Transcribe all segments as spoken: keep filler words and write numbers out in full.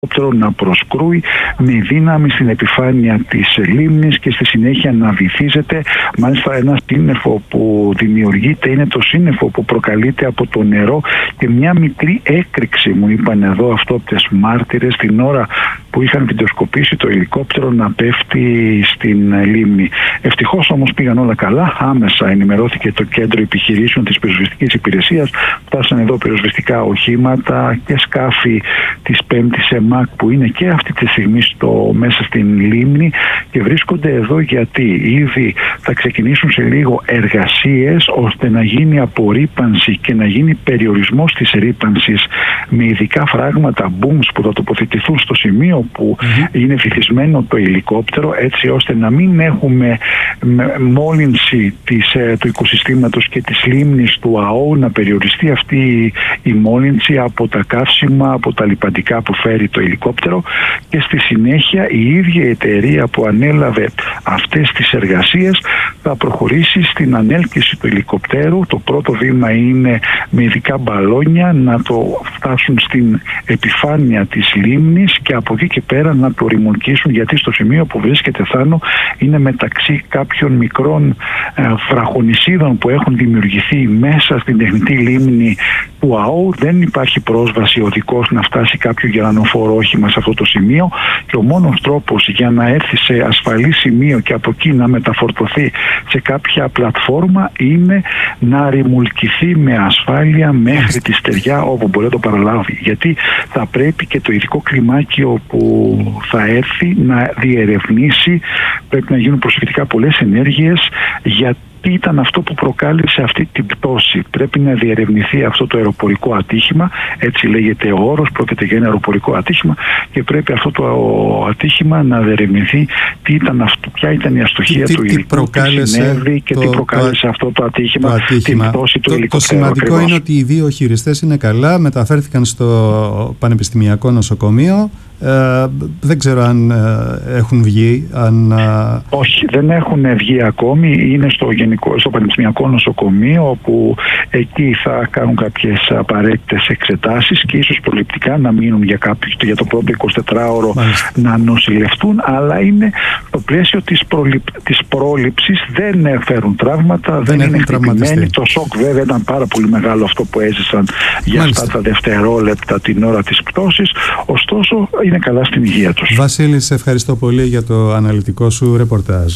να προσκρούει με δύναμη στην επιφάνεια της λίμνης και στη συνέχεια να βυθίζεται. Μάλιστα ένα σύννεφο που δημιουργείται είναι το σύννεφο που προκαλείται από το νερό και μια μικρή έκρηξη, μου είπαν εδώ αυτόπτες μάρτυρες, την ώρα που είχαν βιντεοσκοπήσει το ελικόπτερο να πέφτει στην λίμνη. Ευτυχώς όμως πήγαν όλα καλά. Άμεσα ενημερώθηκε το κέντρο επιχειρήσεων της πυροσβεστικής υπηρεσίας. Φτάσαν εδώ πυροσβεστικά οχήματα και σκάφη της πέμπτης ΕΜΑΚ που είναι και αυτή τη στιγμή στο, μέσα στην λίμνη και βρίσκονται εδώ γιατί ήδη θα ξεκινήσουν σε λίγο εργασίες ώστε να γίνει απορρίπανση και να γίνει περιορισμός της ρύπανσης με ειδικά φράγματα booms που θα τοποθετηθούν στο σημείο που mm-hmm. είναι βυθισμένο το ελικόπτερο, έτσι ώστε να μην έχουμε μόλυνση της, του οικοσυστήματος και της λίμνης του ΑΟ, να περιοριστεί αυτή η μόλυνση από τα καύσιμα, από τα λιπαντικά που φέρει το ελικόπτερο και στη συνέχεια η ίδια η εταιρεία που ανέλαβε αυτές τις εργασίες θα προχωρήσει στην ανέλκυση του ελικοπτέρου. Το πρώτο βήμα είναι με ειδικά μπαλόνια να το φτάσουν στην επιφάνεια της λίμνης και από εκεί και πέρα να το ρημονκίσουν, γιατί στο σημείο που βρίσκεται Θάνο είναι μεταξύ κάποιων μικρών ε, βραχονισίδων που έχουν δημιουργηθεί μέσα στην τεχνητή λίμνη του ΑΟ. Δεν υπάρχει πρόσβαση οδικός να φτάσει κάποιο γερανοφόρο όχημα σε αυτό το σημείο και ο μόνος τρόπος για να έρθει σε ασφαλή σημείο και από εκεί να μεταφορτωθεί σε κάποια πλατφόρμα είναι να ρημουλκηθεί με ασφάλεια μέχρι τη στεριά όπου μπορεί να το παραλάβει, γιατί θα πρέπει και το ειδικό κλιμάκιο που θα έρθει να διερευνήσει, πρέπει να γίνουν προσεκτικά πολλές ενέργειες για τι ήταν αυτό που προκάλεσε αυτή την πτώση. Πρέπει να διερευνηθεί αυτό το αεροπορικό ατύχημα, έτσι λέγεται ο όρος, πρόκειται για ένα αεροπορικό ατύχημα και πρέπει αυτό το ατύχημα να διερευνηθεί τι ήταν αυτό, ποια ήταν η αστοχία τι, του υλικού, τι συνέβη και το, τι προκάλεσε το, αυτό το ατύχημα, το ατύχημα. Την πτώση του το, υλικού. Το σημαντικό ακριβώς είναι ότι οι δύο χειριστές είναι καλά, μεταφέρθηκαν στο Πανεπιστημιακό Νοσοκομείο. Ε, δεν ξέρω αν ε, έχουν βγει αν, ε... Όχι, δεν έχουν βγει ακόμη. Είναι στο, γενικό, στο Πανεπιστημιακό Νοσοκομείο, όπου εκεί θα κάνουν κάποιες απαραίτητες εξετάσεις και ίσως προληπτικά να μείνουν για, κάποιο, για το πρώτο εικοσιτετράωρο να νοσηλευτούν, αλλά είναι στο πλαίσιο της, προληπ, της πρόληψης. Δεν φέρουν τραύματα, δεν, δεν είναι χτυπημένοι. Το σοκ βέβαια ήταν πάρα πολύ μεγάλο αυτό που έζησαν για Μάλιστα. αυτά τα δευτερόλεπτα την ώρα της πτώσης. Ωστόσο είναι καλά στην υγεία τους. Βασίλη, σε ευχαριστώ πολύ για το αναλυτικό σου ρεπορτάζ.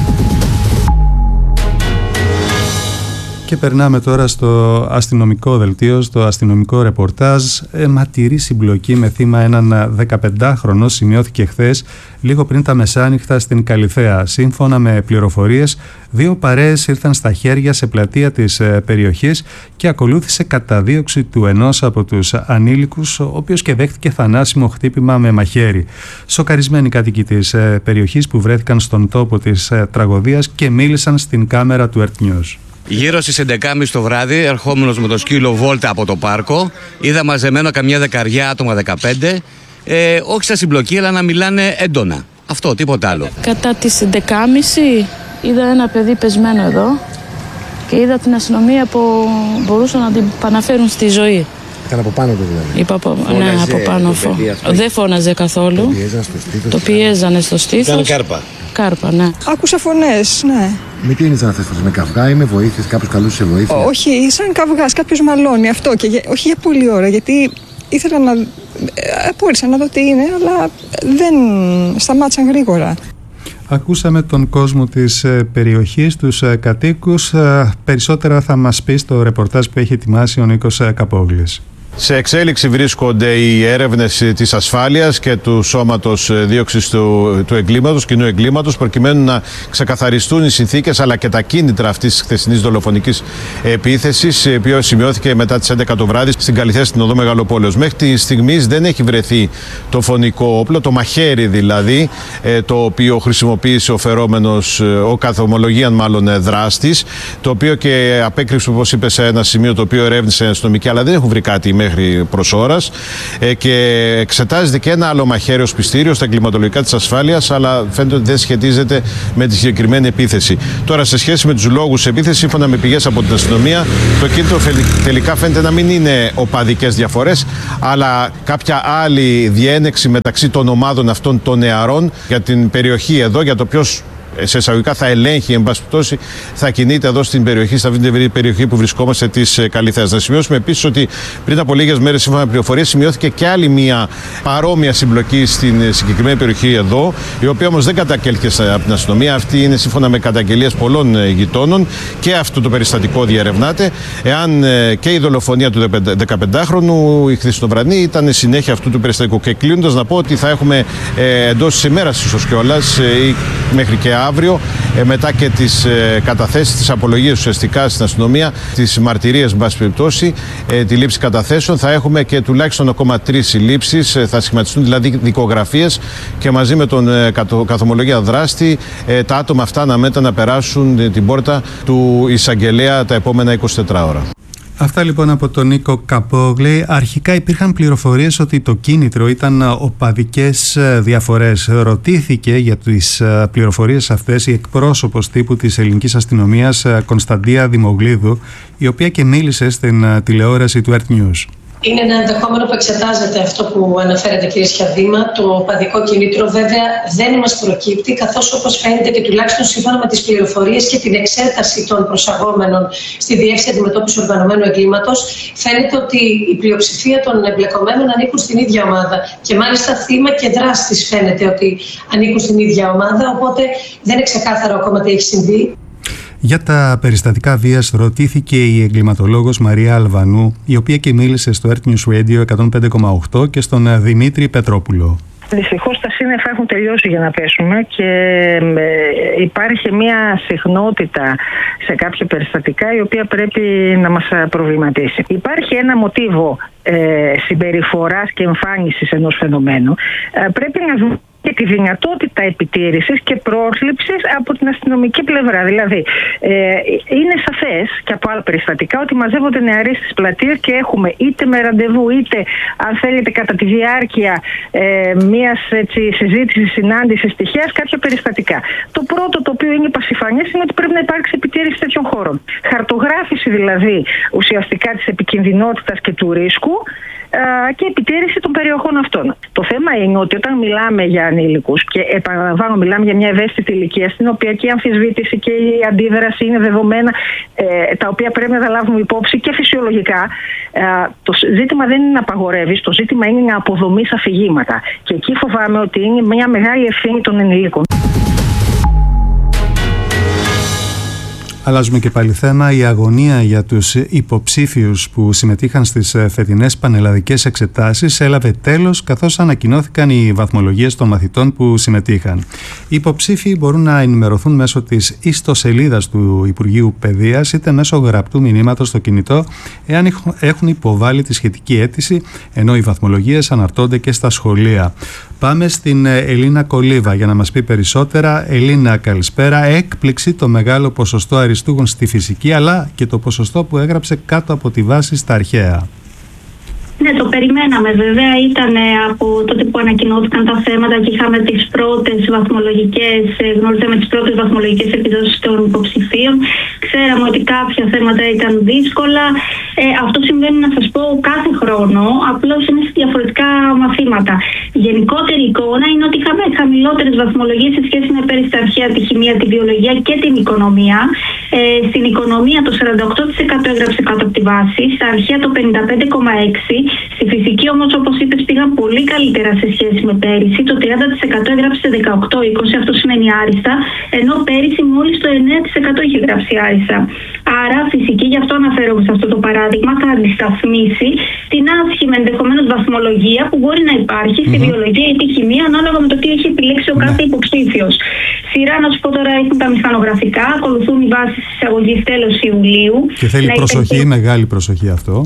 Και περνάμε τώρα στο αστυνομικό δελτίο, στο αστυνομικό ρεπορτάζ. Αιματηρή συμπλοκή με θύμα έναν δεκαπεντάχρονο σημειώθηκε χθες, λίγο πριν τα μεσάνυχτα στην Καλιθέα. Σύμφωνα με πληροφορίες, δύο παρέες ήρθαν στα χέρια σε πλατεία της περιοχής και ακολούθησε καταδίωξη του ενός από τους ανήλικους, ο οποίος και δέχτηκε θανάσιμο χτύπημα με μαχαίρι. Σοκαρισμένοι κάτοικοι της περιοχής που βρέθηκαν στον τόπο της τραγωδίας και μίλησαν στην κάμερα του Earth News. Γύρω στις έντεκα και μισή το βράδυ, ερχόμενος με το σκύλο βόλτα από το πάρκο, είδα μαζεμένο καμιά δεκαριά άτομα, δεκαπέντε, ε, όχι στα συμπλοκή, αλλά να μιλάνε έντονα. Αυτό, τίποτα άλλο. Κατά τις έντεκα και μισή είδα ένα παιδί πεσμένο εδώ και είδα την αστυνομία που μπορούσαν να την παναφέρουν στη ζωή. Ήταν από πάνω του δηλαδή. Είπα από, ναι, από πάνω. Φω... Δεν φώναζε καθόλου. Το πιέζανε στο στήθος. Το πιέζανε στο στήθος. Ήταν κάρπα. Κάρπα, ναι. Άκουσα φωνές, ναι. Με τι είναι σαν αυτές με καυγά ή με βοήθειες, κάποιος καλούσε σε βοήθεια? Όχι, σαν καυγάς, κάποιος μαλώνει αυτό και για, όχι για πολλή ώρα, γιατί ήθελα να. Απόρρισα να δω τι είναι, αλλά δεν σταμάτησαν γρήγορα. Ακούσαμε τον κόσμο της περιοχής, τους κατοίκους. Περισσότερα θα μας πει στο ρεπορτάζ που έχει ετοιμάσει ο Νίκος Καπόγλης. Σε εξέλιξη βρίσκονται οι έρευνες της ασφάλειας και του σώματος δίωξης του, του εγκλήματος, κοινού εγκλήματος, προκειμένου να ξεκαθαριστούν οι συνθήκες αλλά και τα κίνητρα αυτής της χθεσινής δολοφονικής επίθεσης, η οποία σημειώθηκε μετά τις έντεκα το βράδυ στην Καλιθέα, στην οδό Μεγαλοπόλεως. Μέχρι τη στιγμή δεν έχει βρεθεί το φωνικό όπλο, το μαχαίρι δηλαδή, το οποίο χρησιμοποίησε ο φερόμενος, ο καθομολογίαν μάλλον δράστης, το οποίο και απέκρυψε, όπως είπε, σε ένα σημείο το οποίο ερεύνησε αστυνομική, αλλά δεν έχουν βρει κάτι μέχρι προς ώρας, ε, και εξετάζεται και ένα άλλο μαχαίριος πιστήριο στα εγκληματολογικά της ασφάλειας, αλλά φαίνεται ότι δεν σχετίζεται με τη συγκεκριμένη επίθεση. Τώρα, σε σχέση με τους λόγους επίθεσης, σύμφωνα με πηγές από την αστυνομία, το κίνητρο τελικά φαίνεται να μην είναι οπαδικές διαφορές, αλλά κάποια άλλη διένεξη μεταξύ των ομάδων αυτών των νεαρών για την περιοχή εδώ, για το ποιος σε εισαγωγικά θα ελέγχει, εν πάση περιπτώσει, θα κινείται εδώ στην περιοχή, σε αυτή την περιοχή που βρισκόμαστε της Καλιθέας. Να σημειώσουμε επίσης ότι πριν από λίγες μέρες, σύμφωνα με πληροφορίες, σημειώθηκε και άλλη μια παρόμοια συμπλοκή στην συγκεκριμένη περιοχή εδώ, η οποία όμως δεν καταγγέλθηκε από την αστυνομία. Αυτή είναι σύμφωνα με καταγγελίες πολλών γειτόνων, και αυτό το περιστατικό διερευνάται. Εάν και η δολοφονία του δεκαπεντάχρονου η χθεσινοβραδινή ήταν συνέχεια αυτού του περιστατικού. Και κλείνοντας, να πω ότι θα έχουμε ε, εντός της ημέρας ίσως κιόλας ή μέχρι και αύριο, ε, μετά και τις ε, καταθέσεις, τις απολογίες ουσιαστικά στην αστυνομία, τις μαρτυρίες, εν πάση περιπτώσει, ε, τη λήψη καταθέσεων, θα έχουμε και τουλάχιστον ακόμα τρεις συλλήψεις, ε, θα σχηματιστούν δηλαδή δικογραφίες, και μαζί με τον ε, καθομολογία δράστη ε, τα άτομα αυτά να μέτα να περάσουν ε, την πόρτα του εισαγγελέα τα επόμενα εικοσιτέσσερις ώρα. Αυτά λοιπόν από τον Νίκο Καπόγλη. Αρχικά υπήρχαν πληροφορίες ότι το κίνητρο ήταν οπαδικές διαφορές. Ρωτήθηκε για τις πληροφορίες αυτές η εκπρόσωπος τύπου της ελληνικής αστυνομίας, Κωνσταντία Δημογλίδου, η οποία και μίλησε στην τηλεόραση του Earth News. Είναι ένα ενδεχόμενο που εξετάζεται αυτό που αναφέρατε, κύριε Σιαδήμα. Το οπαδικό κινήτρο βέβαια δεν μας προκύπτει, καθώς όπως φαίνεται και τουλάχιστον σύμφωνα με τις πληροφορίες και την εξέταση των προσαγόμενων στη Διεύθυνση Αντιμετώπισης Οργανωμένου Εγκλήματος, φαίνεται ότι η πλειοψηφία των εμπλεκομένων ανήκουν στην ίδια ομάδα. Και μάλιστα θύμα και δράστης φαίνεται ότι ανήκουν στην ίδια ομάδα, οπότε δεν είναι ξεκάθαρο ακόμα τι έχει συμβεί. Για τα περιστατικά βίας ρωτήθηκε η εγκληματολόγος Μαρία Αλβανού, η οποία και μίλησε στο Earth News Radio εκατόν πέντε κόμμα οκτώ και στον Δημήτρη Πετρόπουλο. Δυστυχώς τα σύννεφα έχουν τελειώσει για να πέσουμε και υπάρχει μια συχνότητα σε κάποια περιστατικά η οποία πρέπει να μας προβληματίσει. Υπάρχει ένα μοτίβο ε, συμπεριφοράς και εμφάνισης ενός φαινομένου. Ε, πρέπει να δούμε και τη δυνατότητα επιτήρησης και πρόσληψης από την αστυνομική πλευρά. Δηλαδή, ε, είναι σαφές και από άλλα περιστατικά ότι μαζεύονται νεαροί στις πλατείες και έχουμε είτε με ραντεβού είτε, αν θέλετε, κατά τη διάρκεια ε, μιας έτσι, συζήτησης, συνάντησης τυχαίας, κάποια περιστατικά. Το πρώτο, το οποίο είναι πασιφανές, είναι ότι πρέπει να υπάρξει επιτήρηση τέτοιων χώρων. Χαρτογράφηση δηλαδή ουσιαστικά της επικινδυνότητας και του ρίσκου και επιτήρηση των περιοχών αυτών. Το θέμα είναι ότι όταν μιλάμε για ανήλικους, και επαναλαμβάνω, μιλάμε για μια ευαίσθητη ηλικία, στην οποία και η αμφισβήτηση και η αντίδραση είναι δεδομένα, ε, τα οποία πρέπει να τα λάβουμε υπόψη και φυσιολογικά. Ε, το ζήτημα δεν είναι να απαγορεύεις, το ζήτημα είναι να αποδομείς αφηγήματα. Και εκεί φοβάμαι ότι είναι μια μεγάλη ευθύνη των ενηλίκων. Αλλάζουμε και πάλι θέμα. Η αγωνία για τους υποψήφιους που συμμετείχαν στις φετινές πανελλαδικές εξετάσεις έλαβε τέλος, καθώς ανακοινώθηκαν οι βαθμολογίες των μαθητών που συμμετείχαν. Οι υποψήφοι μπορούν να ενημερωθούν μέσω της ιστοσελίδας του Υπουργείου Παιδείας, είτε μέσω γραπτού μηνύματος στο κινητό, εάν έχουν υποβάλει τη σχετική αίτηση, ενώ οι βαθμολογίες αναρτώνται και στα σχολεία. Πάμε στην Ελίνα Κολίβα για να μας πει περισσότερα. Ελίνα, καλησπέρα. Έκπληξη το μεγάλο ποσοστό αριστούγων στη φυσική, αλλά και το ποσοστό που έγραψε κάτω από τη βάση στα αρχαία. Ναι, το περιμέναμε βέβαια. Ήταν από τότε που ανακοινώθηκαν τα θέματα και είχαμε τις πρώτες βαθμολογικές, γνωρίζαμε τις πρώτες βαθμολογικές επιδόσεις των υποψηφίων. Ξέραμε ότι κάποια θέματα ήταν δύσκολα. Ε, αυτό συμβαίνει, να σας πω, κάθε χρόνο, απλώς είναι σε διαφορετικά μαθήματα. Η γενικότερη εικόνα είναι ότι είχαμε χαμηλότερες βαθμολογίες σε σχέση με πέρυσι στα αρχαία, τη χημεία, τη βιολογία και την οικονομία. Ε, στην οικονομία το σαράντα οκτώ τοις εκατό έγραψε κάτω από τη βάση, στα αρχαία το πενήντα πέντε κόμμα έξι τοις εκατό. Στη φυσική όμως, όπως είπες, πήγαν πολύ καλύτερα σε σχέση με πέρυσι. Το τριάντα τοις εκατό έγραψε δεκαοκτώ είκοσι, αυτό σημαίνει άριστα, ενώ πέρυσι μόλις το εννέα τοις εκατό είχε γράψει άριστα. Άρα, φυσική, γι' αυτό αναφέρομαι σε αυτό το παράδειγμα, θα αντισταθμίσει την άσχημη ενδεχομένως βαθμολογία που μπορεί να υπάρχει στη mm-hmm. βιολογία ή τη χημεία, ανάλογα με το τι έχει επιλέξει ο κάθε υποψήφιος. Σειρά, να σου πω τώρα, έχουν τα μηχανογραφικά, ακολουθούν οι βάσεις της εισαγωγής τέλος Ιουλίου. Και θέλει προσοχή, υπερκε... μεγάλη προσοχή αυτό.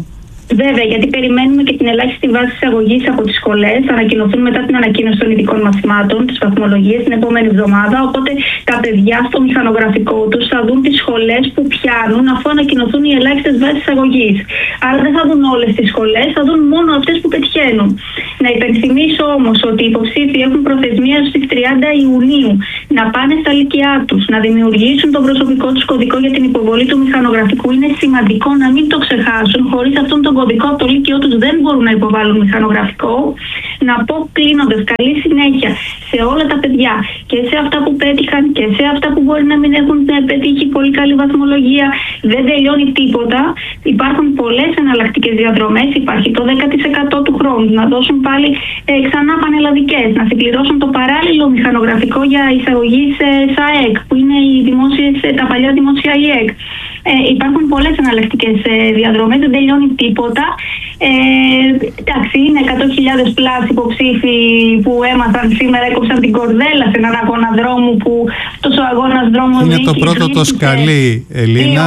Βέβαια, γιατί περιμένουμε και την ελάχιστη βάση εισαγωγής από τις σχολές, θα ανακοινωθούν μετά την ανακοίνωση των ειδικών μαθημάτων, τις βαθμολογίες την επόμενη εβδομάδα. Οπότε τα παιδιά στο μηχανογραφικό τους θα δουν τις σχολές που πιάνουν αφού ανακοινωθούν οι ελάχιστες βάσεις εισαγωγής. Άρα δεν θα δουν όλες τις σχολές, θα δουν μόνο αυτές που πετυχαίνουν. Να υπενθυμίσω όμως ότι οι υποψήφοι έχουν προθεσμία στις τριάντα Ιουνίου να πάνε στα λύκειά τους, να δημιουργήσουν τον προσωπικό τους κωδικό για την υποβολή του μηχανογραφικού. Είναι σημαντικό να μην το ξεχάσουν. Χωρίς αυτόν τον κωδικό από το λύκειό τους δεν μπορούν να υποβάλουν μηχανογραφικό. Να πω κλείνοντας, καλή συνέχεια σε όλα τα παιδιά, και σε αυτά που πέτυχαν και σε αυτά που μπορεί να μην έχουν πετύχει πολύ καλή βαθμολογία. Δεν τελειώνει τίποτα. Υπάρχουν πολλές εναλλακτικές διαδρομές. Υπάρχει το δέκα τοις εκατό του χρόνου να δώσουν πάλι ε, ξανά πανελλαδικές, να συμπληρώσουν το παράλληλο μηχανογραφικό για εισαγωγή σε ΣΑΕΚ, που είναι οι δημόσιες, τα παλιά δημόσια ΙΕΚ. Ε, υπάρχουν πολλές εναλλακτικές ε, διαδρομές, δεν τελειώνει τίποτα. Ε, εντάξει, είναι εκατό χιλιάδες πλάς υποψήφοι που έμαθαν σήμερα, έκοψαν την κορδέλα σε έναν αγώνα δρόμου που τόσο αγώνας δρόμου είναι το πρώτο το σκαλί, Ελίνα.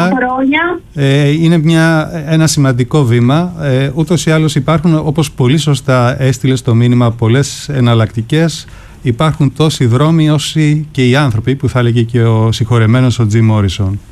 Ε, είναι μια, ένα σημαντικό βήμα. Ε, ούτως ή άλλως υπάρχουν, όπως πολύ σωστά έστειλε στο μήνυμα, πολλές εναλλακτικές. Υπάρχουν τόσοι δρόμοι όσοι και οι άνθρωποι, που θα έλεγε και ο συγχωρεμένος ο Τζιμ Μόρισον.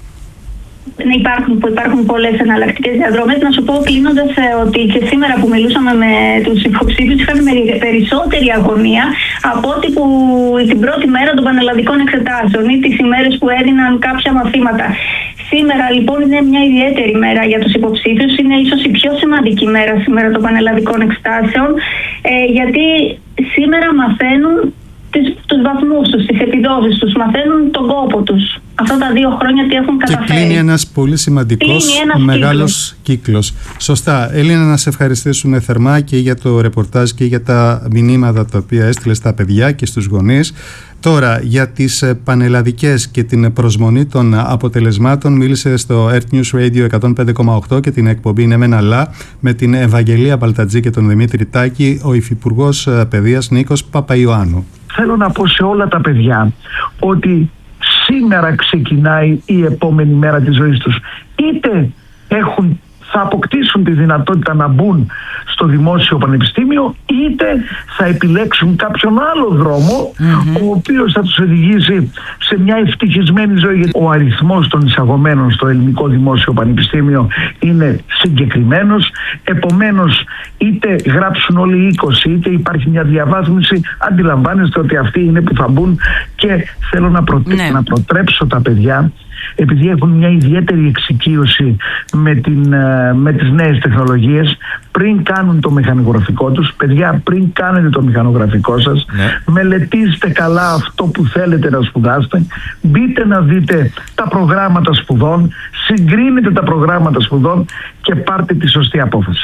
Ναι, υπάρχουν, υπάρχουν πολλές εναλλακτικές διαδρομές. Να σου πω κλείνοντας ότι και σήμερα που μιλούσαμε με τους υποψήφιους είχαμε περισσότερη αγωνία από ό,τι που την πρώτη μέρα των πανελλαδικών εξετάσεων ή τις ημέρες που έδιναν κάποια μαθήματα. Σήμερα λοιπόν είναι μια ιδιαίτερη μέρα για τους υποψήφιους. Είναι ίσως η πιο σημαντική μέρα σήμερα των πανελλαδικών εξετάσεων, ε, γιατί σήμερα μαθαίνουν τους βαθμούς τους, τις επιδόσεις τους, μαθαίνουν τον κόπο τους. Αυτά τα δύο χρόνια τι έχουν καταφέρει. Και κλείνει ένας πολύ σημαντικός ένας μεγάλος κύκλος. κύκλος. Σωστά. Ελίνα, να σε ευχαριστήσουμε θερμά και για το ρεπορτάζ και για τα μηνύματα τα οποία έστειλε στα παιδιά και στους γονείς. Τώρα, για τις πανελλαδικές και την προσμονή των αποτελεσμάτων μίλησε στο Earth News Radio εκατόν πέντε κόμμα οκτώ και την εκπομπή «Είναι μεν αλλά» με την Ευαγγελία Μπαλτατζή και τον Δημήτρη Τάκη, ο Υφυπουργός Παιδείας Νίκος Παπαϊωάννου. Θέλω να πω σε όλα τα παιδιά ότι σήμερα ξεκινάει η επόμενη μέρα της ζωής τους. Είτε έχουν, θα αποκτήσουν τη δυνατότητα να μπουν στο δημόσιο πανεπιστήμιο, είτε θα επιλέξουν κάποιον άλλο δρόμο, mm-hmm. ο οποίος θα τους οδηγήσει σε μια ευτυχισμένη ζωή. Ο αριθμός των εισαγωμένων στο ελληνικό δημόσιο πανεπιστήμιο είναι συγκεκριμένος, επομένως είτε γράψουν όλοι οι είκοσι, είτε υπάρχει μια διαβάθμιση, αντιλαμβάνεστε ότι αυτοί είναι που θα μπουν. Και θέλω να, προτε... ναι. να προτρέψω τα παιδιά, επειδή έχουν μια ιδιαίτερη εξοικείωση με, την, με τις νέες τεχνολογίες, πριν κάνουν το μηχανογραφικό τους, παιδιά, πριν κάνετε το μηχανογραφικό σας, ναι. μελετήστε καλά αυτό που θέλετε να σπουδάσετε, μπείτε να δείτε τα προγράμματα σπουδών, συγκρίνετε τα προγράμματα σπουδών και πάρτε τη σωστή απόφαση.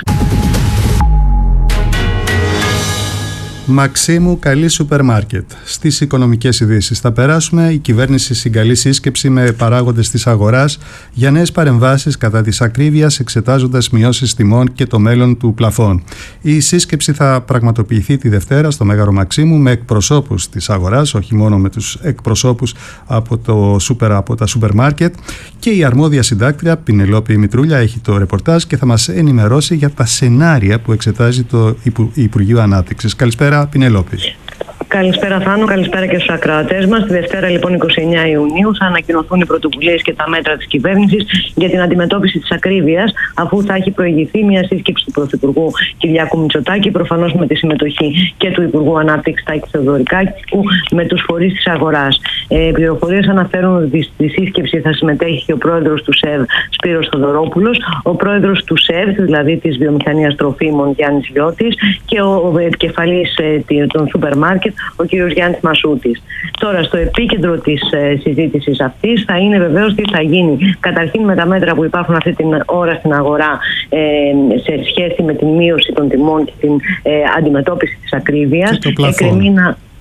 Μαξίμου, καλή σούπερ μάρκετ. Στις οικονομικές ειδήσεις θα περάσουμε. Η κυβέρνηση συγκαλεί σύσκεψη με παράγοντες της αγοράς για νέες παρεμβάσεις κατά της ακρίβειας, εξετάζοντας μειώσεις τιμών και το μέλλον του πλαφών. Η σύσκεψη θα πραγματοποιηθεί τη Δευτέρα στο Μέγαρο Μαξίμου με εκπροσώπους της αγοράς, όχι μόνο με τους εκπροσώπους από, το σούπερ, από τα σούπερ μάρκετ. Και η αρμόδια συντάκτρια Πινελόπη Μητρούλια έχει το ρεπορτάζ και θα μας ενημερώσει για τα σενάρια που εξετάζει το Υπουργείο Ανάπτυξης. Καλησπέρα, Πινελόπη. Καλησπέρα Θάνο, καλησπέρα και στους ακροατές μας. Τη Δευτέρα λοιπόν εικοστή ενάτη Ιουνίου θα ανακοινωθούν οι πρωτοβουλίες και τα μέτρα της κυβέρνησης για την αντιμετώπιση της ακρίβειας, αφού θα έχει προηγηθεί μια σύσκεψη του Πρωθυπουργού Κυριάκου Μητσοτάκη, προφανώς με τη συμμετοχή και του Υπουργού Ανάπτυξης Τάκη Θεοδωρικάκη, με τους φορείς της αγοράς. Ε, πληροφορίες αναφέρουν ότι στη σύσκεψη θα συμμετέχει και ο πρόεδρος του ΣΕΒ Σπύρος Θοδωρόπουλος, ο πρόεδρος του ΣΕΒ, δηλαδή της Βιομηχανίας Τροφίμων Γιάννης Λιώτης, και ο επικεφαλής ε, των σούπερ μάρκετ, ο κύριος Γιάννης Μασούτης. Τώρα, στο επίκεντρο της ε, συζήτησης αυτής θα είναι βεβαίως τι θα γίνει καταρχήν με τα μέτρα που υπάρχουν αυτή την ώρα στην αγορά ε, σε σχέση με την μείωση των τιμών και την ε, αντιμετώπιση της ακρίβειας. Και το πλαφόν.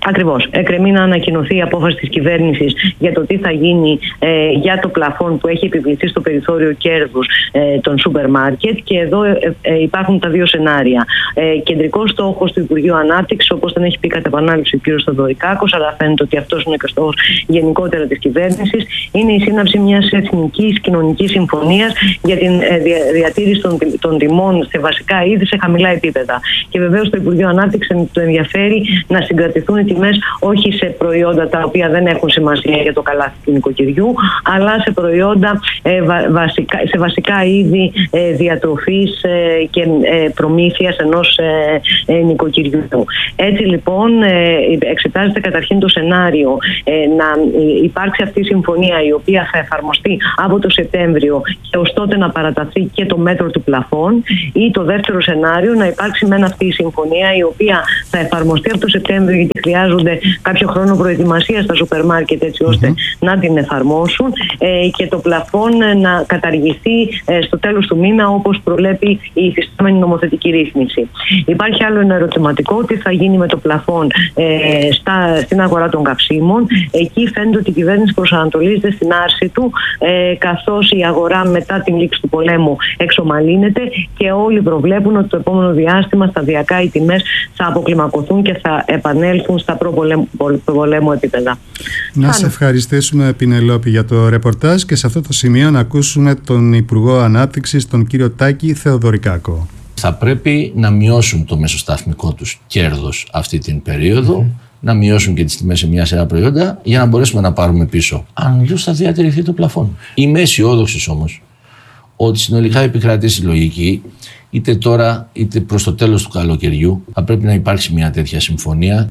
Ακριβώς. Εκκρεμεί να ανακοινωθεί η απόφαση της κυβέρνησης για το τι θα γίνει ε, για το πλαφόν που έχει επιβληθεί στο περιθώριο κέρδους ε, των σούπερ μάρκετ, και εδώ ε, ε, υπάρχουν τα δύο σενάρια. Ε, κεντρικός στόχος του Υπουργείου Ανάπτυξης, όπως τον έχει πει κατά επανάληψη ο κ. Στοδωρικάκος, αλλά φαίνεται ότι αυτός είναι και ο στόχος γενικότερα της κυβέρνησης, είναι η σύναψη μιας εθνικής κοινωνικής συμφωνίας για την ε, δια, διατήρηση των, των τιμών σε βασικά είδη σε χαμηλά επίπεδα. Και βεβαίως το Υπουργείο Ανάπτυξης το ενδιαφέρει να συγκρατηθούν οι τιμές όχι σε προϊόντα τα οποία δεν έχουν σημασία για το καλάθι του νοικοκυριού, αλλά σε προϊόντα, ε, βα, βασικά, σε βασικά είδη ε, διατροφής ε, και ε, προμήθειας ενός ε, ε, νοικοκυριού. Έτσι λοιπόν ε, εξετάζεται καταρχήν το σενάριο ε, να υπάρξει αυτή η συμφωνία, η οποία θα εφαρμοστεί από το Σεπτέμβριο και ως τότε να παραταθεί και το μέτρο του πλαφόν, ή το δεύτερο σενάριο να υπάρξει μεν αυτή η συμφωνία, η οποία θα εφαρμοστεί από το Σεπτέμβριο, γιατί χρειάζονται κάποιο χρόνο προετοιμασία στα σούπερ μάρκετ έτσι ώστε mm-hmm. να την εφαρμόσουν, ε, και το πλαφόν να καταργηθεί ε, στο τέλος του μήνα, όπως προβλέπει η υφιστάμενη νομοθετική ρύθμιση. Υπάρχει άλλο ένα ερωτηματικό: τι θα γίνει με το πλαφόν ε, στα, στην αγορά των καυσίμων. Εκεί φαίνεται ότι η κυβέρνηση προσανατολίζεται στην άρση του, ε, καθώς η αγορά μετά την λήξη του πολέμου εξομαλύνεται και όλοι προβλέπουν ότι το επόμενο διάστημα σταδιακά οι τιμές θα αποκλιμακωθούν και θα επανέλθουν στα προπολέμου επίπεδα. Να σε ευχαριστήσουμε, Πινελόπη, για το ρεπορτάζ, και σε αυτό το σημείο να ακούσουμε τον Υπουργό Ανάπτυξης, τον κύριο Τάκη Θεοδωρικάκο. Θα πρέπει να μειώσουν το μεσοσταθμικό τους κέρδος αυτή την περίοδο, mm. να μειώσουν και τις τιμές σε μια σειρά προϊόντα για να μπορέσουμε να πάρουμε πίσω. Αν αλλιώς θα διατηρηθεί το πλαφόν. Είμαι αισιόδοξος όμως ότι συνολικά επικρατήσει λογική, είτε τώρα είτε προς το τέλος του καλοκαιριού, θα πρέπει να υπάρξει μια τέτοια συμφωνία.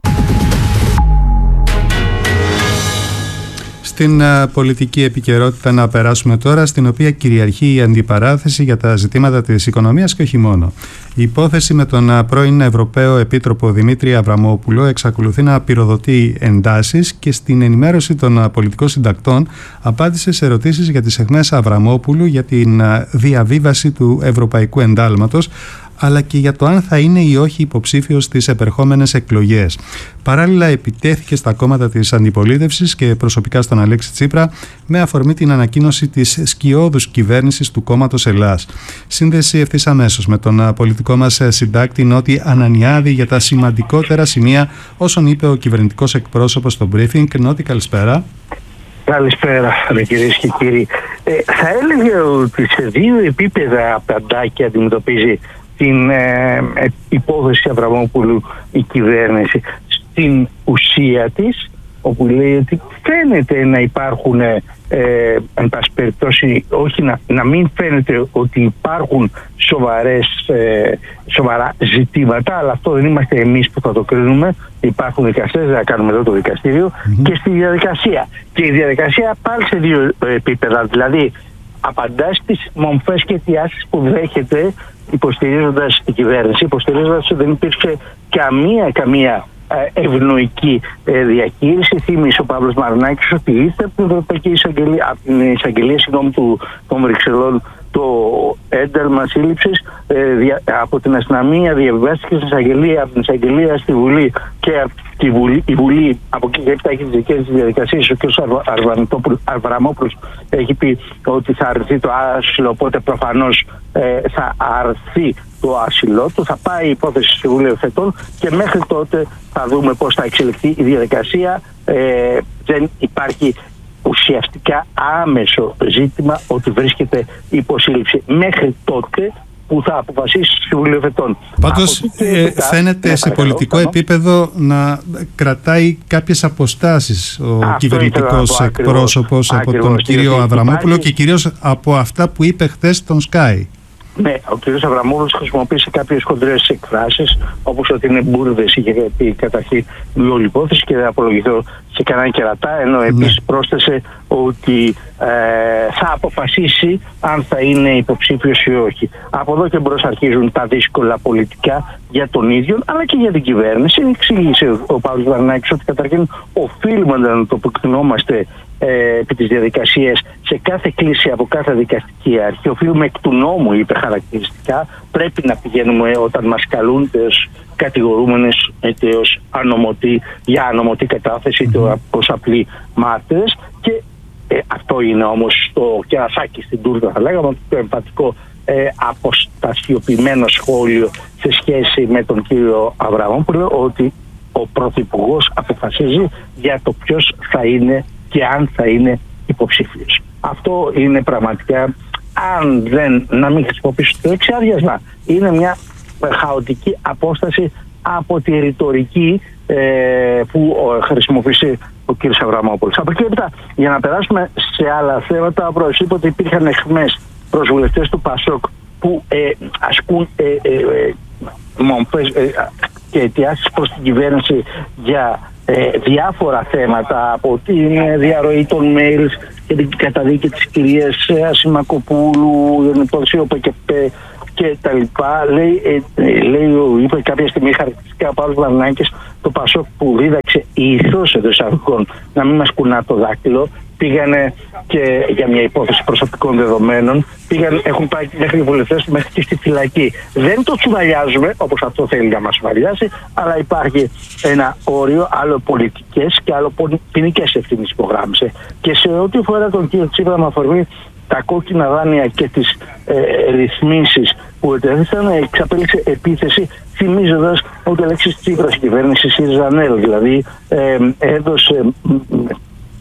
Στην uh, πολιτική επικαιρότητα να περάσουμε τώρα, στην οποία κυριαρχεί η αντιπαράθεση για τα ζητήματα της οικονομίας και όχι μόνο. Η υπόθεση με τον uh, πρώην Ευρωπαίο Επίτροπο Δημήτρη Αβραμόπουλο εξακολουθεί να πυροδοτεί εντάσεις, και στην ενημέρωση των uh, πολιτικών συντακτών απάντησε σε ερωτήσεις για τις αιχμές Αβραμόπουλου για την uh, διαβίβαση του Ευρωπαϊκού Εντάλματος, αλλά και για το αν θα είναι ή όχι υποψήφιος στις επερχόμενες εκλογές. Παράλληλα, επιτέθηκε στα κόμματα της αντιπολίτευσης και προσωπικά στον Αλέξη Τσίπρα, με αφορμή την ανακοίνωση της σκιώδους κυβέρνησης του κόμματος Ελλάς. Σύνδεση ευθύς αμέσως με τον πολιτικό μας συντάκτη Νότι Ανανιάδη για τα σημαντικότερα σημεία όσων είπε ο κυβερνητικός εκπρόσωπος στο briefing. Νότι, καλησπέρα. Καλησπέρα, κυρίες και κύριοι. Ε, θα έλεγε ότι σε δύο επίπεδα απαντάκια αντιμετωπίζει την ε, υπόθεση Αβραμόπουλου η κυβέρνηση. Στην ουσία της, όπου λέει ότι φαίνεται να υπάρχουν, ε, εν πάση περιπτώσει, όχι να, να μην φαίνεται ότι υπάρχουν σοβαρές, ε, σοβαρά ζητήματα, αλλά αυτό δεν είμαστε εμείς που θα το κρίνουμε. Υπάρχουν δικαστές, δεν θα κάνουμε εδώ το δικαστήριο, mm-hmm. και στη διαδικασία. Και η διαδικασία πάλι σε δύο επίπεδα, δηλαδή απαντά στις μομφές και αιτιάσεις που δέχεται, υποστηρίζοντας την κυβέρνηση, υποστηρίζοντας ότι δεν υπήρξε καμία, καμία ευνοϊκή διαχείριση. Θύμισε ο Παύλος Μαρινάκης ότι ήρθε από την Ευρωπαϊκή Εισαγγελία, από την εισαγγελία συγγνώμη, του, των Βρυξελών, το ένταλμα σύλληψης, ε, από την αστυνομία διαβιβάστηκε στην εισαγγελία, από την εισαγγελία στη Βουλή, και από τη Βουλή, η Βουλή από εκεί και έχει τις δικές της διαδικασίες. Ο κ. Αβραμόπουλος έχει πει ότι θα αρθεί το άσυλο, οπότε προφανώς ε, θα αρθεί το άσυλο του, θα πάει η υπόθεση στη Βουλή Εφετών, και μέχρι τότε θα δούμε πώς θα εξελιχθεί η διαδικασία. Ε, δεν υπάρχει ουσιαστικά άμεσο ζήτημα ότι βρίσκεται υποσύλληψη μέχρι τότε που θα αποφασίσει στη Βουλή Εφετών. Πάντως ε, φαίνεται ναι, σε πολιτικό πάνω. επίπεδο να κρατάει κάποιες αποστάσεις ο Αυτό κυβερνητικός εκπρόσωπος από τον κύριο Αβραμόπουλο, και κυρίως από αυτά που είπε χθες στον Sky. Ναι, ο κ. Αβραμόπουλος χρησιμοποίησε κάποιες χοντρές εκφράσεις, όπως ότι είναι μπουρδες, είχε πει καταρχήν η όλη υπόθεση, και δεν απολογηθώ σε κανέναν κερατά, ενώ ναι. επίσης πρόσθεσε ότι ε, θα αποφασίσει αν θα είναι υποψήφιος ή όχι. Από εδώ και μπρος αρχίζουν τα δύσκολα πολιτικά για τον ίδιο, αλλά και για την κυβέρνηση. Εξήγησε ο Παύλος Μαρινάκης ότι καταρχήν οφείλουμε να το αποκτηνόμαστε ε, επί της διαδικασίας σε κάθε κλίση από κάθε δικαστική αρχή. Οφείλουμε εκ του νόμου, είπε χαρακτηριστικά, πρέπει να πηγαίνουμε όταν μας καλούν ως κατηγορούμενες είτε ως ανομωτή, για ανομωτή κατάθεση είτε ως απλοί μάρτυρες. Και ε, αυτό είναι όμως το κερασάκι στην τούρτα, θα λέγαμε, το εμφατικό ε, αποστασιοποιημένο σχόλιο σε σχέση με τον κύριο Αβραμόπουλο, ότι ο Πρωθυπουργός αποφασίζει για το ποιος θα είναι και αν θα είναι υποψήφιος. Αυτό είναι πραγματικά, αν δεν, να μην χρησιμοποιήσω το εξάδιασμα, είναι μια χαοτική απόσταση από τη ρητορική ε, που χρησιμοποιήσει ο κ. Αβραμόπουλος. Από εκεί έπειτα, για να περάσουμε σε άλλα θέματα, ο Πρόεδρος είπε ότι υπήρχαν εχμές προς βουλευτές του ΠΑΣΟΚ που ε, ασκούν ε, ε, ε, μομφές ε, και αιτιάσεις προς την κυβέρνηση για ε, διάφορα θέματα, από την διαρροή των mails και την καταδίκη της κυρίας Ασημακοπούλου, την υπόθεση ΟΠΕΚΕΠΕ και τα λοιπά. Λέει, ε, λέει, είπε κάποια στιγμή χαρακτηριστικά ο Παύλος Βαρνάκης, το ΠΑΣΟΚ που δίδαξε ηθώς εντός εισαγωγικών να μην μας κουνά το δάκτυλο, πήγανε και για μια υπόθεση προσωπικών δεδομένων, πήγαν, έχουν πάει μέχρι οι βουλευτές μέχρι και στη φυλακή. Δεν το τσουβαλιάζουμε όπως αυτό θέλει να μας τσουβαλιάσει, αλλά υπάρχει ένα όριο, άλλο πολιτικές και άλλο ποινικές ευθύνες υπογράμμισε. Και σε ό,τι αφορά τον κύριο Τσίπρα, με αφορμή τα κόκκινα δάνεια και τις ε, ρυθμίσεις που ετέθησαν, εξαπέλυξε επίθεση, θυμίζοντας ότι η λέξη Τσίπρας κυβέρνηση ΣΥΡΙΖΑ-ΝΕΛ, δηλαδή ε, έδωσε, ε,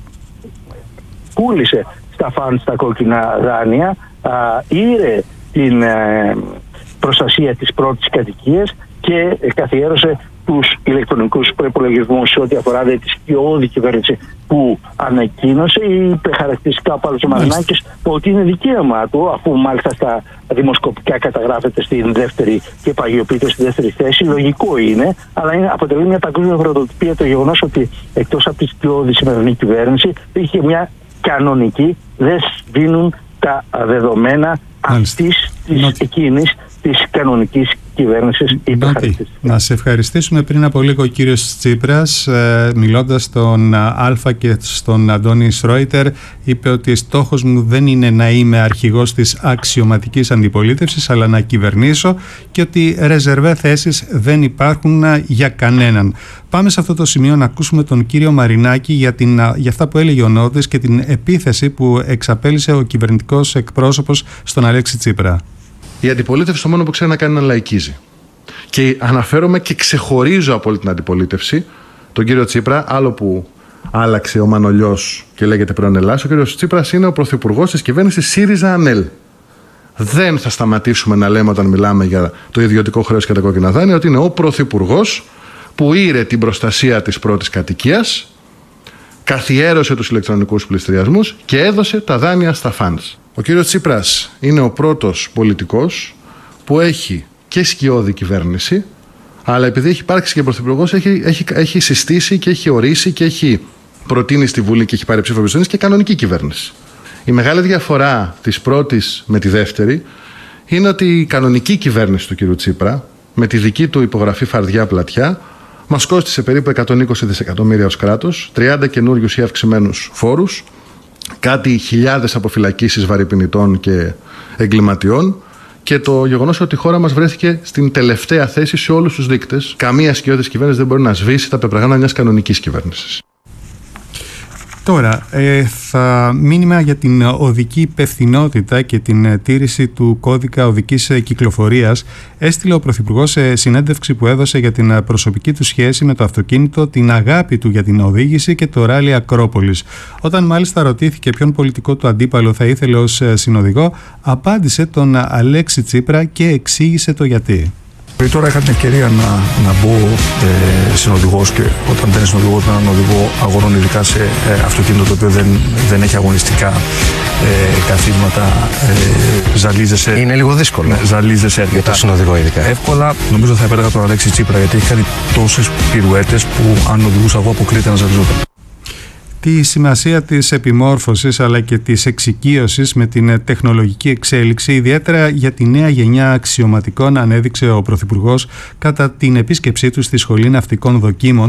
πούλησε στα φαντ τα κόκκινα δάνεια, α, ήρε την ε, προστασία της πρώτης κατοικίας και ε, καθιέρωσε τους ηλεκτρονικούς προϋπολογισμούς σε ό,τι αφορά τη σκιώδη κυβέρνηση που ανακοίνωσε. Είπε χαρακτηριστικά ο Παύλος Μαρινάκης ότι είναι δικαίωμα του, αφού μάλιστα στα δημοσκοπικά καταγράφεται στην δεύτερη και παγιοποιείται στη δεύτερη θέση. Λογικό είναι, αλλά είναι, αποτελεί μια παγκόσμια πρωτοτυπία το γεγονός ότι εκτός από τη σκιώδη σημερινή κυβέρνηση είχε μια κανονική, δεν δίνουν τα δεδομένα αυτής της εκείνης της κανονικής κυβέρνησης. Να σε ευχαριστήσουμε. Πριν από λίγο ο κύριος Τσίπρας, ε, μιλώντας στον Αλφα και στον Αντώνη Σρόιτερ, είπε ότι στόχος μου δεν είναι να είμαι αρχηγός της αξιωματικής αντιπολίτευσης, αλλά να κυβερνήσω, και ότι ρεζερβέ θέσεις δεν υπάρχουν για κανέναν. Πάμε σε αυτό το σημείο να ακούσουμε τον κύριο Μαρινάκη για, την, για αυτά που έλεγε ο Νότης και την επίθεση που εξαπέλυσε ο κυβερνητικός εκπρόσωπος στον Αλέξη Τσίπρα. Η αντιπολίτευση το μόνο που ξέρει να κάνει είναι να λαϊκίζει. Και αναφέρομαι και ξεχωρίζω από όλη την αντιπολίτευση τον κύριο Τσίπρα, άλλο που άλλαξε ο Μανολιός και λέγεται πρώην Ελλάς. Ο κύριος Τσίπρας είναι ο πρωθυπουργός της κυβέρνησης ΣΥΡΙΖΑ-ΑΝΕΛ. Δεν θα σταματήσουμε να λέμε όταν μιλάμε για το ιδιωτικό χρέος και τα κόκκινα δάνεια ότι είναι ο πρωθυπουργός που ήρε την προστασία της πρώτης κατοικίας, καθιέρωσε τους ηλεκτρονικούς πληστηριασμούς και έδωσε τα δάνεια στα φαντς. Ο κύριος Τσίπρας είναι ο πρώτος πολιτικός που έχει και σκιώδη κυβέρνηση, αλλά επειδή έχει υπάρξει και πρωθυπουργός, έχει, έχει, έχει συστήσει και έχει ορίσει και έχει προτείνει στη Βουλή και έχει πάρει ψήφο εμπιστοσύνης και κανονική κυβέρνηση. Η μεγάλη διαφορά της πρώτης με τη δεύτερη είναι ότι η κανονική κυβέρνηση του κύριου Τσίπρα, με τη δική του υπογραφή φαρδιά πλατιά, μας κόστισε περίπου εκατόν είκοσι δισεκατομμύρια ως κράτος, τριάντα καινούριους ή αυξημένους φόρους, κάτι χιλιάδες αποφυλακίσεις βαρυπινητών και εγκληματιών, και το γεγονός ότι η χώρα μας βρέθηκε στην τελευταία θέση σε όλους τους δείκτες. Καμία σκιώδης κυβέρνηση δεν μπορεί να σβήσει τα πεπραγμένα μιας κανονικής κυβέρνησης. Τώρα, ε, θα μήνυμα για την οδική υπευθυνότητα και την τήρηση του κώδικα οδικής κυκλοφορίας έστειλε ο Πρωθυπουργός σε συνέντευξη που έδωσε για την προσωπική του σχέση με το αυτοκίνητο, την αγάπη του για την οδήγηση και το ράλι Ακρόπολης. Όταν μάλιστα ρωτήθηκε ποιον πολιτικό του αντίπαλο θα ήθελε ως συνοδηγό, απάντησε τον Αλέξη Τσίπρα και εξήγησε το γιατί. Τώρα είχα την ευκαιρία να, να μπω ε, συνοδηγός, και όταν μπαίνεις συνοδηγός με έναν οδηγό αγορών, ειδικά σε ε, αυτοκίνητο το οποίο δεν, δεν έχει αγωνιστικά ε, καθίσματα, ε, ζαλίζεσαι. Είναι λίγο δύσκολο. Ναι, ζαλίζεσαι αρκετά. Για το συνοδηγό ειδικά. Εύκολα, νομίζω θα επέλεγα τον Αλέξη Τσίπρα, γιατί έχει κάνει τόσες πυρουέτες που αν οδηγούσα εγώ αποκλείται να ζαλιζόταν. Τη σημασία της επιμόρφωσης αλλά και της εξοικείωσης με την τεχνολογική εξέλιξη, ιδιαίτερα για τη νέα γενιά αξιωματικών, ανέδειξε ο Πρωθυπουργός κατά την επίσκεψή του στη Σχολή Ναυτικών Δοκίμων,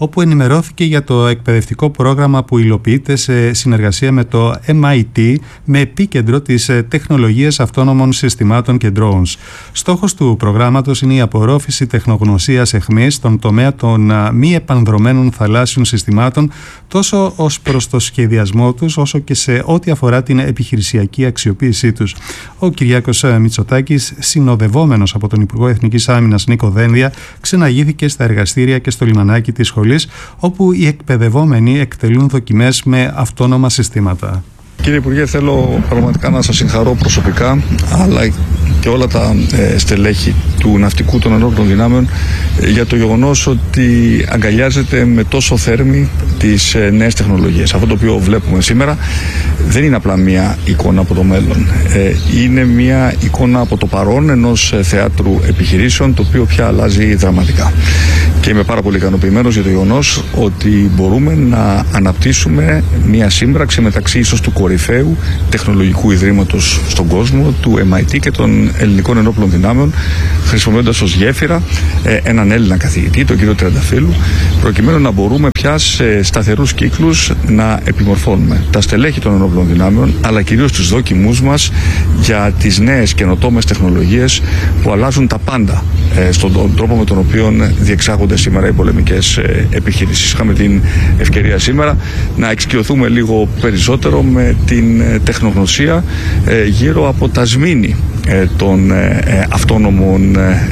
όπου ενημερώθηκε για το εκπαιδευτικό πρόγραμμα που υλοποιείται σε συνεργασία με το εμ άι τι με επίκεντρο τις τεχνολογίες αυτόνομων συστημάτων και drones. Στόχος του προγράμματος είναι η απορρόφηση τεχνογνωσίας εχμής στον τομέα των μη επανδρωμένων θαλάσσιων συστημάτων, τόσο ως προς το σχεδιασμό τους, όσο και σε ό,τι αφορά την επιχειρησιακή αξιοποίησή τους. Ο Κυριάκος Μητσοτάκης, συνοδευόμενος από τον Υπουργό Εθνικής Άμυνας Νίκο Δένδια, ξεναγήθηκε στα εργαστήρια και στο λιμανάκι της σχολής, όπου οι εκπαιδευόμενοι εκτελούν δοκιμές με αυτόνομα συστήματα. Κύριε Υπουργέ, θέλω πραγματικά να σας συγχαρώ προσωπικά, αλλά και όλα τα ε, στελέχη του ναυτικού των ενόπλων δυνάμεων ε, για το γεγονός ότι αγκαλιάζεται με τόσο θέρμη τις ε, νέες τεχνολογίες. Αυτό το οποίο βλέπουμε σήμερα δεν είναι απλά μια εικόνα από το μέλλον. Ε, είναι μια εικόνα από το παρόν ενός ε, θεάτρου επιχειρήσεων, το οποίο πια αλλάζει δραματικά. Και είμαι πάρα πολύ ικανοποιημένος για το γεγονός ότι μπορούμε να αναπτύσσουμε μια σύμπραξη μεταξύ ίσως του κορυφαίου τεχνολογικού ιδρύματος στον κόσμο, του εμ άι τι και των ελληνικών ενόπλων δυνάμεων, χρησιμοποιώντας ως γέφυρα ε, έναν Έλληνα καθηγητή, τον κύριο Τριανταφύλου, προκειμένου να μπορούμε πια σε σταθερούς κύκλους να επιμορφώνουμε τα στελέχη των ενόπλων δυνάμεων, αλλά κυρίως τους δόκιμούς μας για τις νέες καινοτόμες τεχνολογίες που αλλάζουν τα πάντα ε, στον τρόπο με τον οποίο διεξάγονται σήμερα οι πολεμικές ε, επιχειρήσεις. Είχαμε την ευκαιρία σήμερα να εξοικειωθούμε λίγο περισσότερο με την ε, τεχνογνωσία ε, γύρω από τα σμήνη ε, των ε, αυτόνομων ε,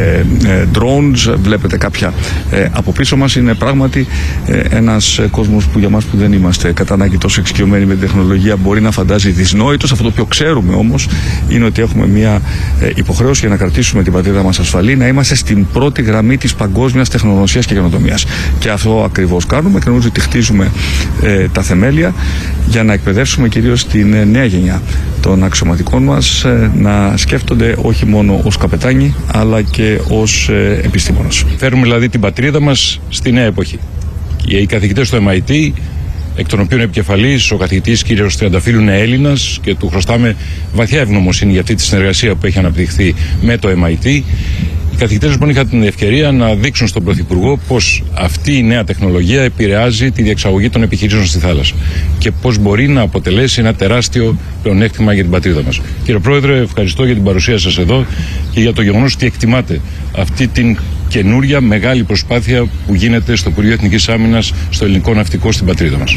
ε, drones. Βλέπετε κάποια ε, από πίσω μας. Είναι πράγματι ε, ένας κόσμος που για μας που δεν είμαστε κατά ανάγκη τόσο εξοικειωμένοι με την τεχνολογία μπορεί να φαντάζει δυσνόητος. Αυτό το οποίο ξέρουμε όμως είναι ότι έχουμε μια ε, υποχρέωση για να κρατήσουμε την πατρίδα μας ασφαλή, να είμαστε στην πρώτη γραμμή της παγκόσμιας τεχνογνωσίας και καινοτομίας. Και αυτό ακριβώς κάνουμε και νομίζω ότι χτίζουμε ε, τα θεμέλια για να εκπαιδεύσουμε κυρίως την ε, νέα γενιά των αξιωματικών μας ε, να σκέφτονται όχι μόνο ως καπετάνοι αλλά και ως ε, επιστήμονες. Φέρουμε δηλαδή την πατρίδα μας στη νέα εποχή. Οι καθηγητές του εμ άι τι, εκ των οποίων επικεφαλής ο καθηγητής κ. Τριανταφύλου είναι Έλληνας και του χρωστάμε βαθιά ευγνωμοσύνη για αυτή τη συνεργασία που έχει αναπτυχθεί με το εμ άι τι. Οι καθηγητές λοιπόν είχαν την ευκαιρία να δείξουν στον Πρωθυπουργό πώς αυτή η νέα τεχνολογία επηρεάζει τη διεξαγωγή των επιχειρήσεων στη θάλασσα και πώς μπορεί να αποτελέσει ένα τεράστιο πλεονέκτημα για την πατρίδα μας. Κύριε Πρόεδρε, ευχαριστώ για την παρουσία σας εδώ και για το γεγονός ότι εκτιμάτε αυτή την καινούρια μεγάλη προσπάθεια που γίνεται στο Υπουργείο Εθνικής Άμυνας, στο ελληνικό ναυτικό στην πατρίδα μας.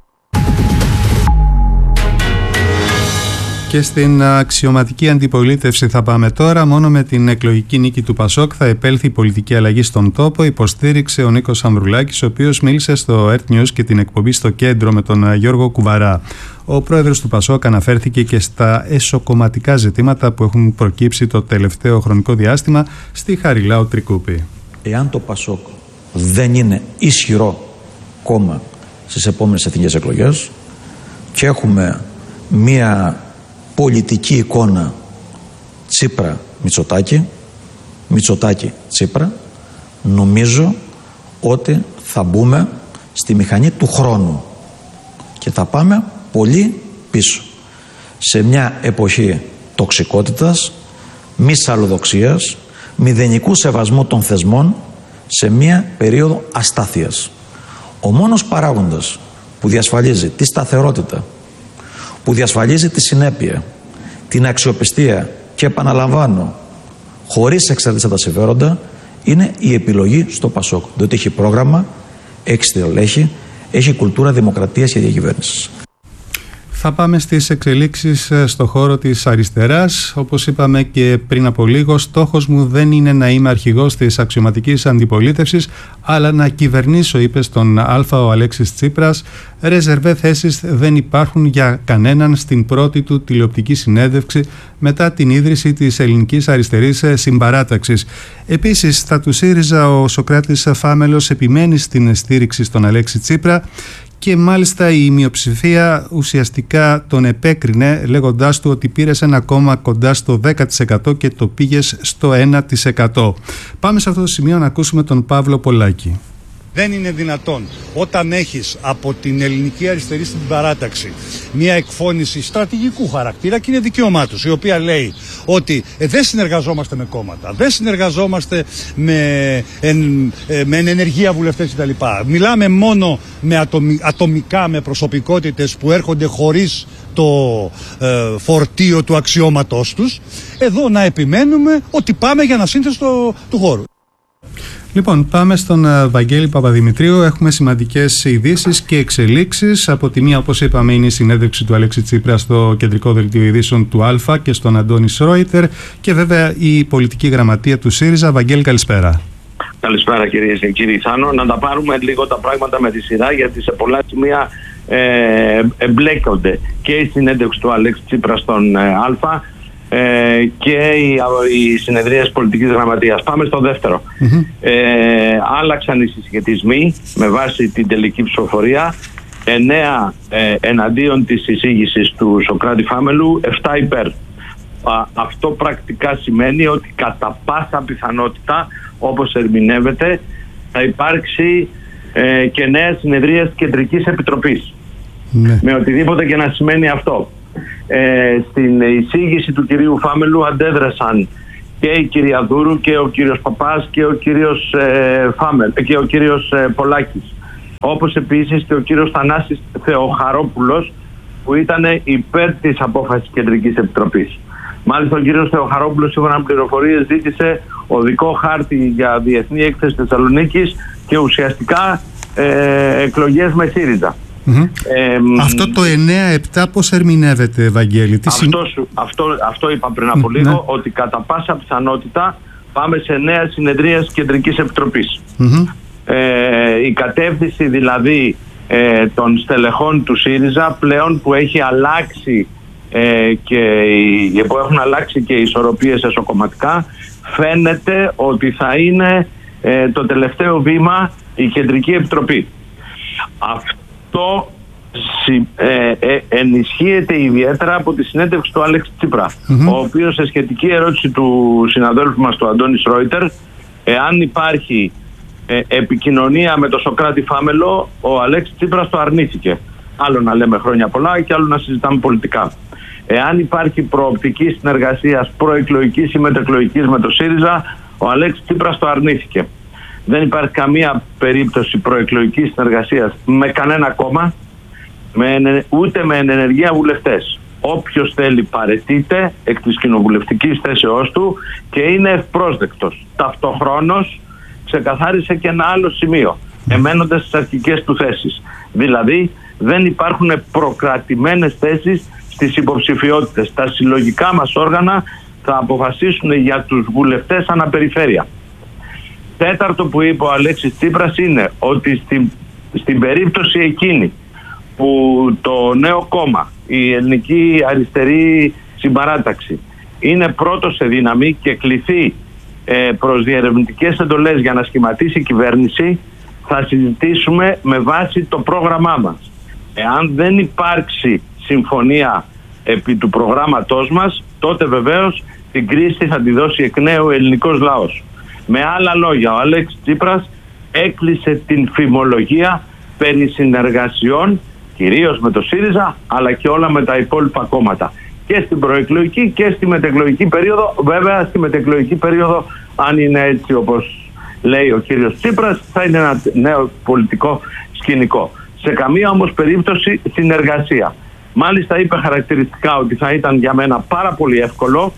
Και στην αξιωματική αντιπολίτευση θα πάμε τώρα. Μόνο με την εκλογική νίκη του Πασόκ θα επέλθει η πολιτική αλλαγή στον τόπο, υποστήριξε ο Νίκος Ανδρουλάκης, ο οποίος μίλησε στο Earth News και την εκπομπή στο Κέντρο με τον Γιώργο Κουβαρά. Ο πρόεδρος του Πασόκ αναφέρθηκε και στα εσωκομματικά ζητήματα που έχουν προκύψει το τελευταίο χρονικό διάστημα στη Χαριλάου Τρικούπη. Εάν το Πασόκ δεν είναι ισχυρό κόμμα στις επόμενες εθνικές εκλογές και έχουμε μία πολιτική εικόνα Τσίπρα-Μητσοτάκη, Μητσοτάκη-Τσίπρα, νομίζω ότι θα μπούμε στη μηχανή του χρόνου και θα πάμε πολύ πίσω σε μια εποχή τοξικότητας, μη σαλλοδοξίας, μηδενικού σεβασμού των θεσμών, σε μια περίοδο αστάθειας. Ο μόνος παράγοντας που διασφαλίζει τη σταθερότητα, που διασφαλίζει τη συνέπεια, την αξιοπιστία και επαναλαμβάνω χωρίς εξαρτήσεις από τα συμφέροντα, είναι η επιλογή στο Πασόκ, διότι έχει πρόγραμμα, έχει στελέχη, έχει κουλτούρα δημοκρατίας και διακυβέρνησης. Θα πάμε στις εξελίξεις στο χώρο της αριστεράς. Όπως είπαμε και πριν από λίγο, στόχος μου δεν είναι να είμαι αρχηγός της αξιωματικής αντιπολίτευσης, αλλά να κυβερνήσω, είπε στον Αλφα ο Αλέξης Τσίπρας. Ρεζερβέ θέσεις δεν υπάρχουν για κανέναν στην πρώτη του τηλεοπτική συνέντευξη μετά την ίδρυση της ελληνικής αριστερής συμπαράταξης. Επίσης, στα του ΣΥΡΙΖΑ ο Σωκράτης Φάμελος επιμένει στην στήριξη στον Αλέξη Τσίπρα. Και μάλιστα η μειοψηφία ουσιαστικά τον επέκρινε, λέγοντάς του ότι πήρες ένα κόμμα κοντά στο δέκα τοις εκατό και το πήγες στο ένα τοις εκατό. Πάμε σε αυτό το σημείο να ακούσουμε τον Παύλο Πολάκη. Δεν είναι δυνατόν όταν έχεις από την ελληνική αριστερή στην παράταξη μια εκφώνηση στρατηγικού χαρακτήρα, και είναι δικαίωμά τους, η οποία λέει ότι ε, δεν συνεργαζόμαστε με κόμματα, δεν συνεργαζόμαστε με, εν, ε, με ενεργεία βουλευτές κτλ. Μιλάμε μόνο με ατομι, ατομικά με προσωπικότητες που έρχονται χωρίς το ε, φορτίο του αξιώματός τους. Εδώ να επιμένουμε ότι πάμε για ανασύνθεση του, του χώρου. Λοιπόν, πάμε στον Βαγγέλη Παπαδημητρίου. Έχουμε σημαντικές ειδήσεις και εξελίξεις. Από τη μία, όπως είπαμε, είναι η συνέντευξη του Αλέξη Τσίπρα στο κεντρικό δελτίο ειδήσεων του Α και στον Αντώνη Ρόιτερ, και βέβαια η πολιτική γραμματεία του ΣΥΡΙΖΑ. Βαγγέλη, καλησπέρα. Καλησπέρα, κυρίες και κύριοι. Θάνο, να τα πάρουμε λίγο τα πράγματα με τη σειρά, γιατί σε πολλά σημεία ε, εμπλέκονται και η συνέντευξη του Αλέξη Τσίπρα στον ε, Α ε, και οι, οι συνεδρίες πολιτικής γραμματείας. Πάμε στο δεύτερο. Mm-hmm. Ε, άλλαξαν οι συσχετισμοί με βάση την τελική ψηφοφορία. εννέα ε, εναντίον της εισήγησης του Σωκράτη Φάμελου, επτά υπέρ. Α, αυτό πρακτικά σημαίνει ότι κατά πάσα πιθανότητα, όπως ερμηνεύεται, θα υπάρξει ε, και νέα συνεδρία της Κεντρικής Επιτροπής. Ναι. Με οτιδήποτε και να σημαίνει αυτό. Ε, στην εισήγηση του κυρίου Φάμελου αντέδρασαν και η κυρία Δούρου και ο κύριος Παπάς και ο κύριος ε, Φάμελ και ο κύριος ε, Πολάκης. Όπως επίσης και ο κύριος Θανάσης Θεοχαρόπουλος, που ήταν υπέρ της απόφασης Κεντρικής Επιτροπής. Μάλιστα ο κύριος Θεοχαρόπουλος, σύμφωνα με πληροφορίες, ζήτησε οδικό χάρτη για διεθνή έκθεση Θεσσαλονίκης και ουσιαστικά ε, εκλογές με ΣΥΡΙΖΑ. Mm-hmm. Ε, αυτό το εννέα επτά πώς ερμηνεύεται, Βαγγέλη? Αυτό, σου, αυτό, αυτό είπα πριν από mm, λίγο, ναι. Ότι κατά πάσα πιθανότητα πάμε σε νέα συνεδρία Κεντρικής Επιτροπής. Mm-hmm. Ε, η κατεύθυνση δηλαδή ε, των στελεχών του ΣΥΡΙΖΑ πλέον, που έχει αλλάξει ε, και οι, που έχουν αλλάξει και οι ισορροπίες εσωκομματικά, φαίνεται ότι θα είναι ε, το τελευταίο βήμα η Κεντρική Επιτροπή. Αυτό ε, ε, ενισχύεται ιδιαίτερα από τη συνέντευξη του Αλέξη Τσίπρα, mm-hmm. ο οποίος, σε σχετική ερώτηση του συναδέλφου μας του Αντώνη Ρόιτερ, εάν υπάρχει ε, επικοινωνία με τον Σωκράτη Φάμελο, ο Αλέξης Τσίπρας το αρνήθηκε. Άλλο να λέμε χρόνια πολλά και άλλο να συζητάμε πολιτικά. Εάν υπάρχει προοπτική συνεργασίας προεκλογικής ή μετεκλογικής με το ΣΥΡΙΖΑ, ο Αλέξης Τσίπρας το αρνήθηκε. Δεν υπάρχει καμία περίπτωση προεκλογικής συνεργασίας με κανένα κόμμα, με, ούτε με ενεργεία βουλευτές. Όποιος θέλει παραιτείται εκ της κοινοβουλευτικής θέσεώς του και είναι ευπρόσδεκτος. Ταυτοχρόνως ξεκαθάρισε και ένα άλλο σημείο, εμένοντας στις αρχικές του θέσεις. Δηλαδή δεν υπάρχουν προκρατημένες θέσεις στις υποψηφιότητες. Τα συλλογικά μας όργανα θα αποφασίσουν για τους βουλευτές αναπεριφέρεια. Τέταρτο που είπε ο Αλέξης Τσίπρας είναι ότι στην, στην περίπτωση εκείνη που το νέο κόμμα, η Ελληνική Αριστερή Συμπαράταξη, είναι πρώτο σε δύναμη και κληθεί ε, προς διερευνητικές εντολές για να σχηματίσει η κυβέρνηση, θα συζητήσουμε με βάση το πρόγραμμά μας. Εάν δεν υπάρξει συμφωνία επί του προγράμματός μας, τότε βεβαίως την κρίση θα τη δώσει εκ νέου ο ελληνικός λαός. Με άλλα λόγια, ο Αλέξης Τσίπρας έκλεισε την φημολογία περί συνεργασιών, κυρίως με το ΣΥΡΙΖΑ, αλλά και όλα με τα υπόλοιπα κόμματα. Και στην προεκλογική και στη μετεκλογική περίοδο. Βέβαια, στη μετεκλογική περίοδο, αν είναι έτσι όπως λέει ο κύριος Τσίπρας, θα είναι ένα νέο πολιτικό σκηνικό. Σε καμία όμως περίπτωση συνεργασία. Μάλιστα είπε χαρακτηριστικά ότι θα ήταν για μένα πάρα πολύ εύκολο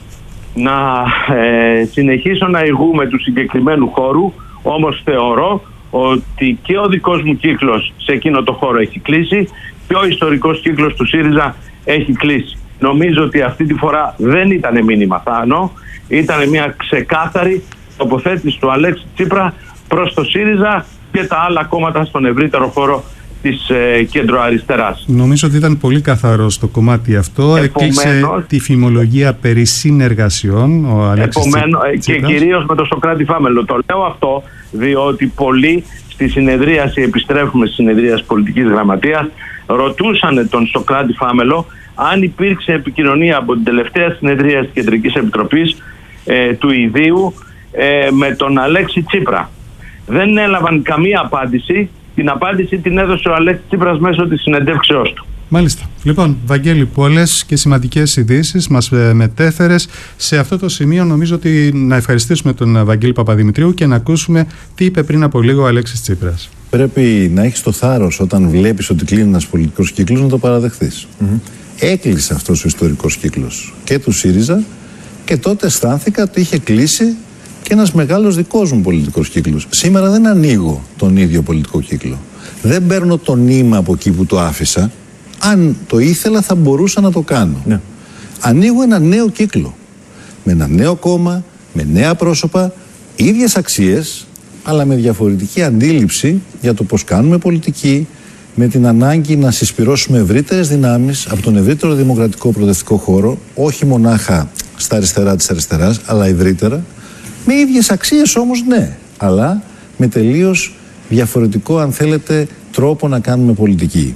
να ε, συνεχίσω να ηγούμε του συγκεκριμένου χώρου, όμως θεωρώ ότι και ο δικός μου κύκλος σε εκείνο το χώρο έχει κλείσει και ο ιστορικός κύκλος του ΣΥΡΙΖΑ έχει κλείσει. Νομίζω ότι αυτή τη φορά δεν ήταν μήνυμα Θάνο, ήταν μια ξεκάθαρη τοποθέτηση του Αλέξη Τσίπρα προς το ΣΥΡΙΖΑ και τα άλλα κόμματα στον ευρύτερο χώρο της ε, κεντροαριστεράς. Νομίζω ότι ήταν πολύ καθαρό στο κομμάτι αυτό. Έκλεισε τη φημολογία περί συνεργασιών ο Αλέξης Τσίπρας. Και κυρίως με τον Σωκράτη Φάμελο. Το λέω αυτό διότι πολλοί στη συνεδρίαση, επιστρέφουμε στη συνεδρίαση πολιτικής γραμματείας, ρωτούσαν τον Σωκράτη Φάμελο αν υπήρξε επικοινωνία από την τελευταία συνεδρία της Κεντρικής Επιτροπής ε, του Ιδίου ε, με τον Αλέξη Τσίπρα. δεν έλαβαν καμία απάντηση. Την απάντηση την έδωσε ο Αλέξης Τσίπρας μέσω της συνεντεύξεώς του. Μάλιστα. Λοιπόν, Βαγγέλη, πολλές και σημαντικές ειδήσεις μας μετέφερες. Σε αυτό το σημείο νομίζω ότι να ευχαριστήσουμε τον Βαγγέλη Παπαδημητρίου και να ακούσουμε τι είπε πριν από λίγο ο Αλέξης Τσίπρας. Πρέπει να έχεις το θάρρος όταν βλέπεις ότι κλείνει ένας πολιτικός κύκλος να το παραδεχθείς. Mm-hmm. Έκλεισε αυτός ο ιστορικός κύκλος και του ΣΥΡΙΖΑ και τότε αισθάνθηκα ότι είχε κλείσει και ένας μεγάλος δικός μου πολιτικός κύκλος. Σήμερα δεν ανοίγω τον ίδιο πολιτικό κύκλο. Δεν παίρνω το νήμα από εκεί που το άφησα. Αν το ήθελα θα μπορούσα να το κάνω. Ναι. Ανοίγω ένα νέο κύκλο. Με ένα νέο κόμμα, με νέα πρόσωπα, ίδιες αξίες, αλλά με διαφορετική αντίληψη για το πώς κάνουμε πολιτική, με την ανάγκη να συσπυρώσουμε ευρύτερες δυνάμεις από τον ευρύτερο δημοκρατικό προοδευτικό χώρο, όχι μονάχα στα αριστερά της αριστεράς, αλλά ευρύτερα. Με ίδιες αξίες όμως, ναι, αλλά με τελείως διαφορετικό, αν θέλετε, τρόπο να κάνουμε πολιτική.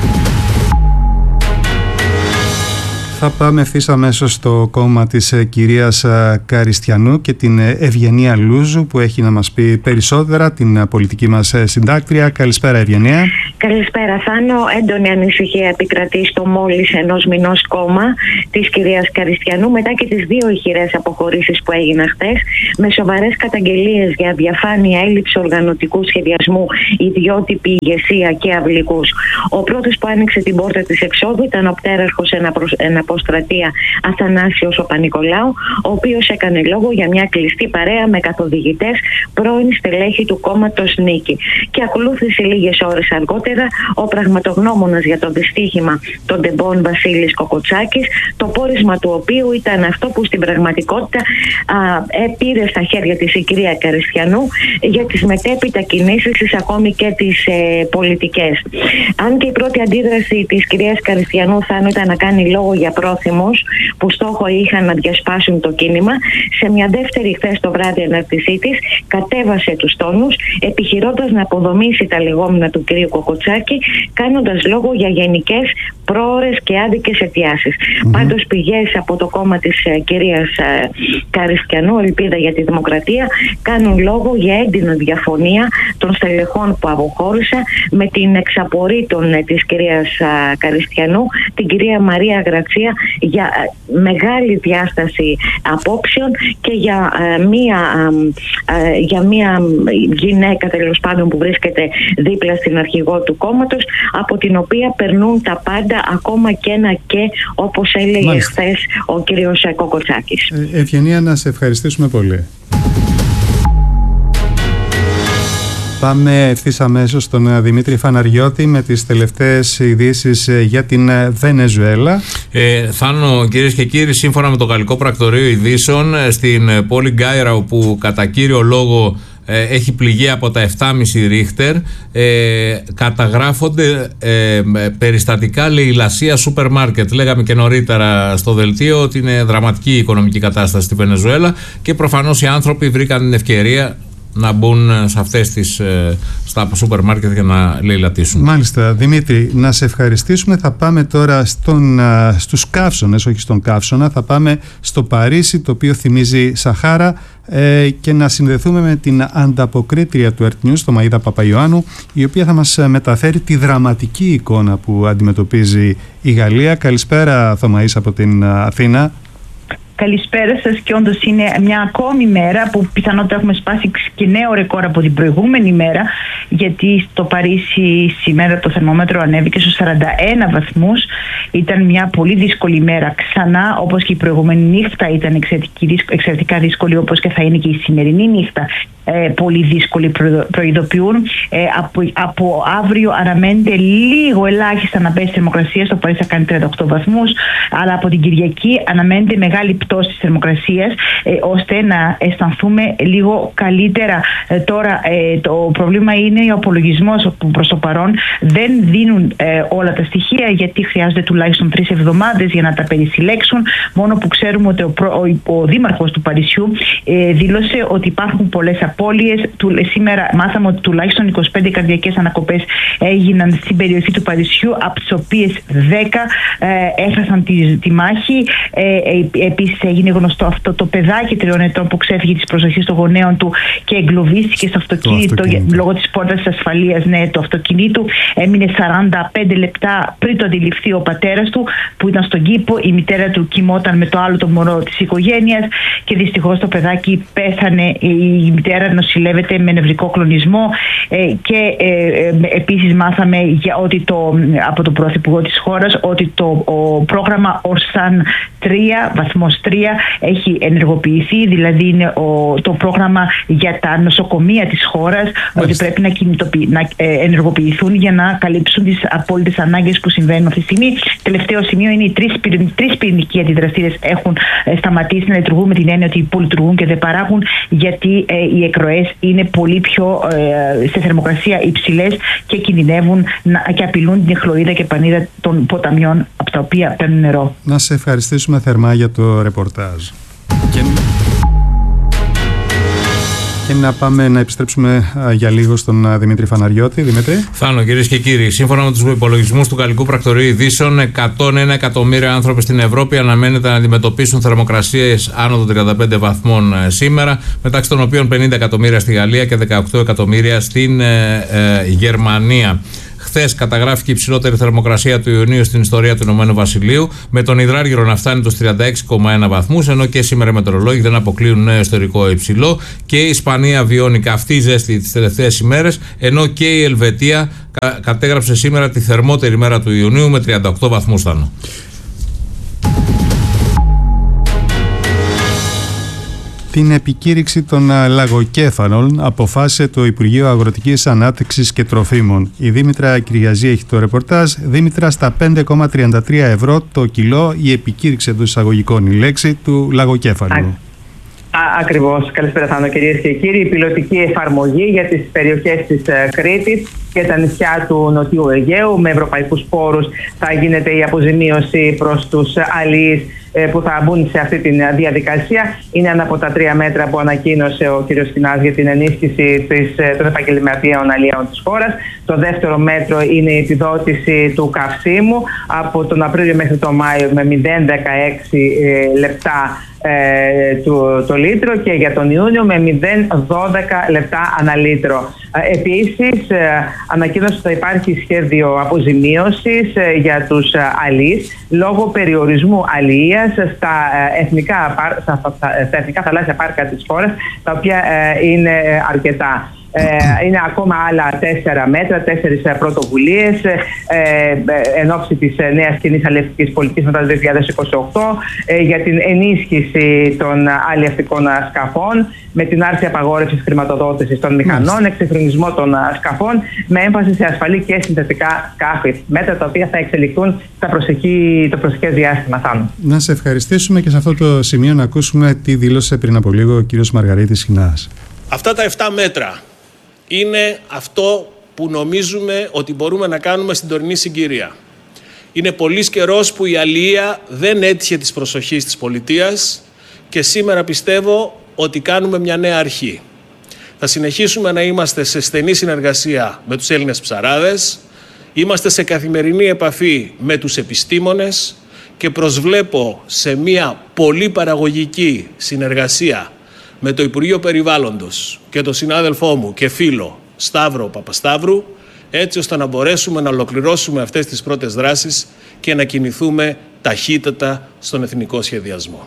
Θα πάμε ευθύς αμέσως στο κόμμα της ε, κυρίας ε, Καριστιανού και την ε, Ευγενία Λούζου που έχει να μας πει περισσότερα, την ε, πολιτική μας ε, συντάκτρια. Καλησπέρα, Ευγενία. Καλησπέρα, Θάνο. Έντονη ανησυχία επικρατεί στο μόλις ενός μηνός κόμμα της κυρίας Καριστιανού μετά και τις δύο ηχηρές αποχωρήσεις που έγιναν χτες, με σοβαρές καταγγελίες για διαφάνεια, έλλειψη οργανωτικού σχεδιασμού, ιδιότυπη ηγεσία και αυλικούς. Ο πρώτος που άνοιξε την πόρτα της εξόδου ήταν ο πτέραρχος εναποστρατεία Αθανάσιος ο Πανικολάου, ο οποίος έκανε λόγο για μια κλειστή παρέα με καθοδηγητές πρώην στελέχη του κόμματος Νίκη. Και ακολούθησε λίγες ώρες αργότερα ο πραγματογνώμονας για το δυστύχημα των Τεμπών Βασίλης Κοκοτσάκης, το πόρισμα του οποίου ήταν αυτό που στην πραγματικότητα α, ε, πήρε στα χέρια της η κυρία Καριστιανού για τις μετέπειτα κινήσεις της, ακόμη και τις ε, πολιτικές. Αν και η πρώτη αντίδραση της κυρίας Καριστιανού θα ήταν να κάνει λόγο για πρόθυμους που στόχο είχαν να διασπάσουν το κίνημα, σε μια δεύτερη χθες το βράδυ ανάρτησή της κατέβασε τους τόνους, επιχειρώντας να αποδομήσει τα λεγόμενα του κυρίου Κοκοτσάκη, κάνοντας λόγο για γενικές, πρόωρες και άδικες αιτιάσεις. Mm-hmm. Πάντως πηγές από το κόμμα της ε, κυρίας ε, Καριστιανού, Ελπίδα για τη Δημοκρατία, κάνουν λόγο για έντονη διαφωνία των στελεχών που αποχώρησαν με την εξαπορρίτων ε, της κυρίας ε, Καριστιανού, την κυρία Μαρία Γρατσία, για ε, μεγάλη διάσταση απόψεων και για, ε, μία, ε, για μία γυναίκα τέλος πάντων που βρίσκεται δίπλα στην αρχηγό του κόμματος, από την οποία περνούν τα πάντα, ακόμα και ένα και, όπως έλεγε χθες ο κύριος Κοκοτσάκης. Ε, Ευγενία, να σε ευχαριστήσουμε πολύ. Πάμε ευθύς αμέσως στον Δημήτρη Φαναριώτη με τις τελευταίες ειδήσεις για την Βενεζουέλα. Ε, Θάνο, κυρίες και κύριοι, σύμφωνα με το Γαλλικό Πρακτορείο Ειδήσεων, στην πόλη Γκάιρα, όπου κατά κύριο λόγο ε, έχει πληγεί από τα επτά κόμμα πέντε ρίχτερ, ε, καταγράφονται ε, περιστατικά λαιλασία σούπερ μάρκετ. Λέγαμε και νωρίτερα στο δελτίο ότι είναι δραματική η οικονομική κατάσταση στη Βενεζουέλα και προφανώς οι άνθρωποι βρήκαν την ευκαιρία να μπουν σε αυτές τις, στα σούπερ μάρκετ για να λαιλατίσουν. Μάλιστα, Δημήτρη, να σε ευχαριστήσουμε. Θα πάμε τώρα στον, στους καύσονες, όχι στον καύσωνα. Θα πάμε στο Παρίσι, το οποίο θυμίζει Σαχάρα, ε, και να συνδεθούμε με την ανταποκρίτρια του Earth News, το Μαΐδα Παπαϊωάννου, η οποία θα μας μεταφέρει τη δραματική εικόνα που αντιμετωπίζει η Γαλλία. Καλησπέρα, Θωμαΐς, από την Αθήνα. Καλησπέρα σας, και όντως είναι μια ακόμη μέρα που πιθανότατα έχουμε σπάσει και νέο ρεκόρ από την προηγούμενη μέρα, γιατί στο Παρίσι σήμερα το θερμόμετρο ανέβηκε στους σαράντα ένα βαθμούς. Ήταν μια πολύ δύσκολη μέρα ξανά, όπως και η προηγούμενη νύχτα ήταν εξαιρετικά δύσκολη, όπως και θα είναι και η σημερινή νύχτα. Ε, πολύ δύσκολοι προειδοποιούν. Ε, από, από αύριο αναμένεται λίγο ελάχιστα να πέσει η θερμοκρασία. Στο Παρίσι θα κάνει τριάντα οκτώ βαθμούς, αλλά από την Κυριακή αναμένεται μεγάλη πτώση της θερμοκρασίας, ε, ώστε να αισθανθούμε λίγο καλύτερα. Ε, τώρα ε, το πρόβλημα είναι ο απολογισμός, που προς το παρόν δεν δίνουν ε, όλα τα στοιχεία, γιατί χρειάζεται τουλάχιστον τρεις εβδομάδες για να τα περισυλλέξουν. Μόνο που ξέρουμε ότι ο, ο, ο δήμαρχος του Παρισιού ε, δήλωσε ότι υπάρχουν πολλές απώλειες. Σήμερα μάθαμε ότι τουλάχιστον είκοσι πέντε καρδιακές ανακοπές έγιναν στην περιοχή του Παρισιού, από τις οποίες δέκα ε, έχασαν τη, τη μάχη. Ε, ε, επίσης έγινε γνωστό αυτό το παιδάκι τριών ετών που ξέφυγε της προσοχής των γονέων του και εγκλωβίστηκε στο αυτοκίνητο, αυτοκίνητο. λόγω της πόρτας της ασφαλείας, ναι, του αυτοκινήτου. Έμεινε σαράντα πέντε λεπτά πριν το αντιληφθεί ο πατέρας του που ήταν στον κήπο. Η μητέρα του κοιμόταν με το άλλο το μωρό της οικογένειας και δυστυχώς το παιδάκι πέθανε. Η μητέρα νοσηλεύεται με νευρικό κλονισμό ε, και ε, ε, επίσης μάθαμε για ότι το, από τον Πρωθυπουργό της χώρας ότι το ο πρόγραμμα Ορσάν τρία, βαθμός τρία, έχει ενεργοποιηθεί, δηλαδή είναι ο, το πρόγραμμα για τα νοσοκομεία της χώρας. Μάλιστα. Ότι πρέπει να, να ε, ενεργοποιηθούν για να καλύψουν τις απόλυτες ανάγκες που συμβαίνουν αυτή τη στιγμή. Τελευταίο σημείο είναι οι τρεις, τρεις πυρηνικοί αντιδραστήρες έχουν ε, σταματήσει να λειτουργούν, με την έννοια ότι υπολειτουργούν και δεν παράγουν, γιατί ε, οι εκροές είναι πολύ πιο ε, σε θερμοκρασία υψηλές και κινδυνεύουν να, και απειλούν την χλωρίδα και πανίδα των ποταμιών από τα οποία παίρνουν νερό. Να σε ευχαριστήσουμε θερμά για το ρεπορτάζ. Και... Και να πάμε να επιστρέψουμε για λίγο στον Δημήτρη Φαναριώτη. Δημήτρη. Θάνο, κυρίες και κύριοι, σύμφωνα με τους υπολογισμούς του Γαλλικού Πρακτορείου Ειδήσεων, εκατόν ένα εκατομμύρια άνθρωποι στην Ευρώπη αναμένεται να αντιμετωπίσουν θερμοκρασίες άνω των τριάντα πέντε βαθμών σήμερα, μεταξύ των οποίων πενήντα εκατομμύρια στη Γαλλία και δεκαοκτώ εκατομμύρια στην ε, ε, Γερμανία. Χθες καταγράφηκε η υψηλότερη θερμοκρασία του Ιουνίου στην ιστορία του Ηνωμένου Βασιλείου, με τον υδράργυρο να φτάνει τους τριάντα έξι κόμμα ένα βαθμούς, ενώ και σήμερα οι μετεωρολόγοι δεν αποκλείουν νέο ιστορικό υψηλό. Και η Ισπανία βιώνει καυτή ζέστη τις τελευταίες ημέρες, ενώ και η Ελβετία κα- κατέγραψε σήμερα τη θερμότερη μέρα του Ιουνίου με τριάντα οκτώ βαθμούς. Θάνο. Την επικήρυξη των λαγοκέφαλων αποφάσισε το Υπουργείο Αγροτικής Ανάπτυξης και Τροφίμων. Η Δήμητρα Κυριαζή έχει το ρεπορτάζ. Δήμητρα, στα πέντε κόμμα τριάντα τρία ευρώ το κιλό η επικήρυξη εντός εισαγωγικών η λέξη του λαγοκέφαλου. Ακριβώς. Καλησπέρα, Θάνο, κυρίες και κύριοι. Η πιλωτική εφαρμογή για τις περιοχές της Κρήτης και τα νησιά του Νοτιού Αιγαίου με ευρωπαϊκούς πόρους θα γίνεται η αποζημίωση προς τους αλληλείς που θα μπουν σε αυτή τη διαδικασία. Είναι ένα από τα τρία μέτρα που ανακοίνωσε ο κ. Σκινάς για την ενίσχυση της, των επαγγελματιών αλλιέων της χώρας. Το δεύτερο μέτρο είναι η επιδότηση του καυσίμου από τον Απρίλιο μέχρι τον Μάιο με μηδέν κόμμα δεκαέξι λεπτά ε, το, το λίτρο, και για τον Ιούνιο με μηδέν κόμμα δώδεκα λεπτά ανά λίτρο. Ε, επίσης, ε, ανακοίνωσε ότι θα υπάρχει σχέδιο αποζημίωσης ε, για τους ε, αλληλείς λόγω περιορισμού αλληλείας στα εθνικά, στα, στα εθνικά θαλάσσια πάρκα της χώρας, τα οποία ε, είναι αρκετά. Ε, είναι ακόμα άλλα τέσσερα μέτρα, τέσσερις πρωτοβουλίες ε, εν ώψη της νέας κοινής αλλιευτικής πολιτικής μετά το δύο χιλιάδες είκοσι οκτώ ε, για την ενίσχυση των αλλιευτικών σκαφών με την άρση απαγόρευσης χρηματοδότησης των μηχανών, εξυγχρονισμό των σκαφών με έμφαση σε ασφαλή και συνθετικά σκάφη. Μέτρα τα οποία θα εξελιχθούν στα προσεχή, το προσεχές διάστημα. Θάνο. Να σε ευχαριστήσουμε και σε αυτό το σημείο να ακούσουμε τι δήλωσε πριν από λίγο ο κύριος Μαργαρίτης Σκινάς. Αυτά τα επτά μέτρα είναι αυτό που νομίζουμε ότι μπορούμε να κάνουμε στην τωρινή συγκυρία. Είναι πολύς καιρός που η αλληλεία δεν έτυχε της προσοχής της πολιτείας και σήμερα πιστεύω ότι κάνουμε μια νέα αρχή. Θα συνεχίσουμε να είμαστε σε στενή συνεργασία με τους Έλληνες ψαράδες, είμαστε σε καθημερινή επαφή με τους επιστήμονες και προσβλέπω σε μια πολύ παραγωγική συνεργασία με το Υπουργείο Περιβάλλοντος και τον συνάδελφό μου και φίλο Σταύρο Παπασταύρου, έτσι ώστε να μπορέσουμε να ολοκληρώσουμε αυτές τις πρώτες δράσεις και να κινηθούμε ταχύτατα στον εθνικό σχεδιασμό.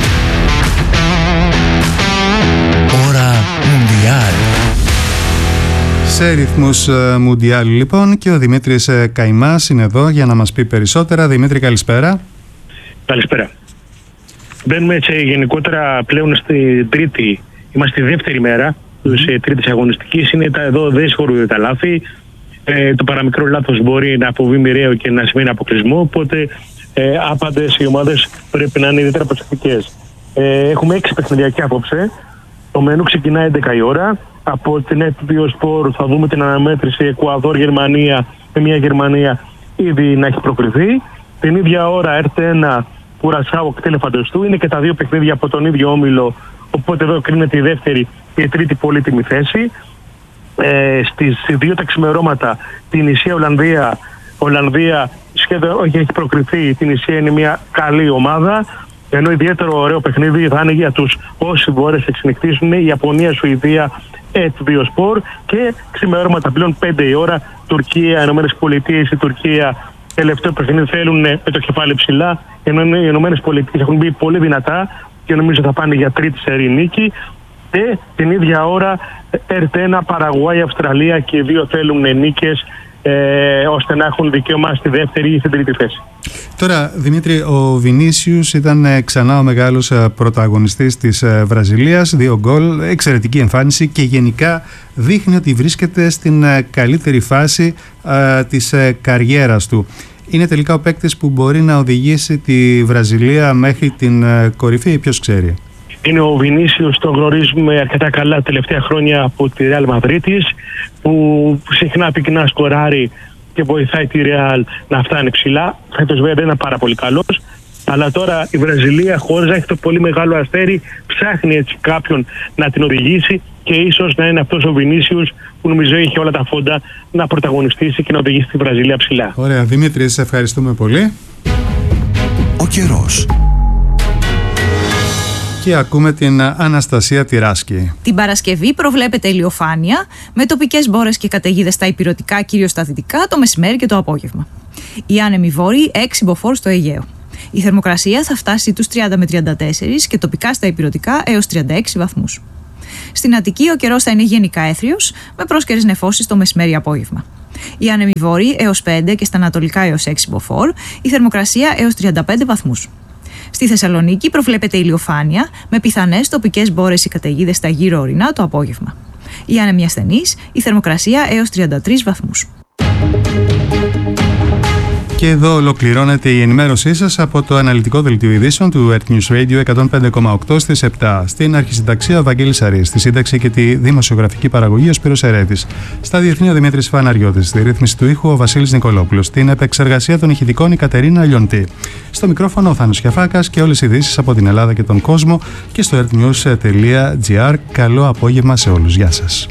Ώρα Μουντιάλ. Σε ρυθμούς Μουντιάλ λοιπόν, και ο Δημήτρης Καϊμάς είναι εδώ για να μας πει περισσότερα. Δημήτρη, καλησπέρα. Καλησπέρα. Μπαίνουμε σε γενικότερα πλέον στη τρίτη, είμαστε στη δεύτερη μέρα mm-hmm. της τρίτης αγωνιστικής. Είναι τα, εδώ δεν συγχωρούνται τα λάθη. Ε, το παραμικρό λάθος μπορεί να αποβεί μοιραίο και να σημαίνει αποκλεισμό. Οπότε ε, άπαντες οι ομάδες πρέπει να είναι ιδιαίτερα προσεκτικές. Ε, έχουμε έξι παιχνιδιακή απόψε. Το μενού ξεκινάει έντεκα η ώρα. Από την F δύο Sport θα δούμε την αναμέτρηση Εκουαδόρ-Γερμανία, με μια Γερμανία ήδη να έχει προκριθεί. Την ίδια ώρα έρθε ένα Κουρασάου κτέλε Φαντεστού. Είναι και τα δύο παιχνίδια από τον ίδιο όμιλο. Οπότε εδώ κρίνεται η δεύτερη και η τρίτη πολύτιμη θέση. Ε, στις δύο τα ξημερώματα την Ισία Ολλανδία. Ολλανδία σχεδόν όχι έχει προκριθεί. Την Ισία είναι μια καλή ομάδα. Ενώ ιδιαίτερο ωραίο παιχνίδι θα είναι για τους όσοι μπορέσουν να εξενυχτήσουν η Ιαπωνία, Σουηδία, ΕΤ δύο Σπορ και ξημερώματα πλέον πέντε η ώρα, Τουρκία, Ηνωμένες Πολιτείες. Η Τουρκία τελευταίο παιχνίδι θέλουν με το κεφάλι ψηλά, ενώ οι Ηνωμένες Πολιτείες έχουν μπει πολύ δυνατά και νομίζω θα πάνε για τρίτη σερί νίκη. Και την ίδια ώρα έρθει ένα Παραγουάη, Αυστραλία και οι δύο θέλουν νίκες ε, ώστε να έχουν δικαίωμα στη δεύτερη ή στην τρίτη θέση. Τώρα, Δημήτρη, ο Βινίσιους ήταν ξανά ο μεγάλος πρωταγωνιστής της Βραζιλίας, δύο γκολ, εξαιρετική εμφάνιση και γενικά δείχνει ότι βρίσκεται στην καλύτερη φάση α, της καριέρας του. Είναι τελικά ο παίκτης που μπορεί να οδηγήσει τη Βραζιλία μέχρι την κορυφή, ποιος ξέρει? Είναι ο Βινίσιους, τον γνωρίζουμε αρκετά καλά τα τελευταία χρόνια από τη Ρεάλ Μαδρίτης, που συχνά πυκνά σκοράρει και βοηθάει τη Ρεάλ να φτάνει ψηλά. Φέτος βέβαια δεν είναι πάρα πολύ καλός, αλλά τώρα η Βραζιλία, χωρίς να έχει το πολύ μεγάλο αστέρι, ψάχνει έτσι κάποιον να την οδηγήσει και ίσως να είναι αυτός ο Βινίσιους που νομίζω έχει όλα τα φόντα να πρωταγωνιστήσει και να οδηγήσει τη Βραζιλία ψηλά. Ωραία, Δημήτρη, σε ευχαριστούμε πολύ. Ο καιρός. Και ακούμε την Αναστασία Τυράσκη. Την Παρασκευή προβλέπεται ηλιοφάνεια με τοπικές μπόρες και καταιγίδες στα ηπειρωτικά, κυρίως στα δυτικά, το μεσημέρι και το απόγευμα. Οι άνεμοι βόρειοι έξι μποφόρ στο Αιγαίο. Η θερμοκρασία θα φτάσει τους τριάντα με τριάντα τέσσερα και τοπικά στα ηπειρωτικά έως τριάντα έξι βαθμούς. Στην Αττική ο καιρός θα είναι γενικά έθριος με πρόσκαιρες νεφώσεις το μεσημέρι απόγευμα. Οι άνεμοι βόρειοι έως πέντε και στα ανατολικά έως έξι μποφόρ, η θερμοκρασία έως τριάντα πέντε βαθμούς. Στη Θεσσαλονίκη προβλέπεται ηλιοφάνεια με πιθανές τοπικές μπόρες ή καταιγίδες στα γύρω ορεινά το απόγευμα. Οι άνεμοι ασθενείς, η θερμοκρασία έως τριάντα τρεις βαθμούς. Και εδώ ολοκληρώνεται η ενημέρωσή σας από το αναλυτικό δελτίο ειδήσεων του Earth News Radio εκατόν πέντε κόμμα οκτώ στις επτά. Στην αρχισυνταξία ο Βαγγέλης Αρής, στη σύνταξη και τη δημοσιογραφική παραγωγή ο Σπύρος Ερέτης. Στα διεθνή ο Δημήτρης Φαναριώτης, στη ρύθμιση του ήχου ο Βασίλης Νικολόπουλος, στην επεξεργασία των ηχητικών η Κατερίνα Λιοντή. Στο μικρόφωνο ο Θάνος Κιαφάκας και όλες οι ειδήσεις από την Ελλάδα και τον κόσμο και στο earthnews τελεία gr. Καλό απόγευμα σε όλους. Γεια σας.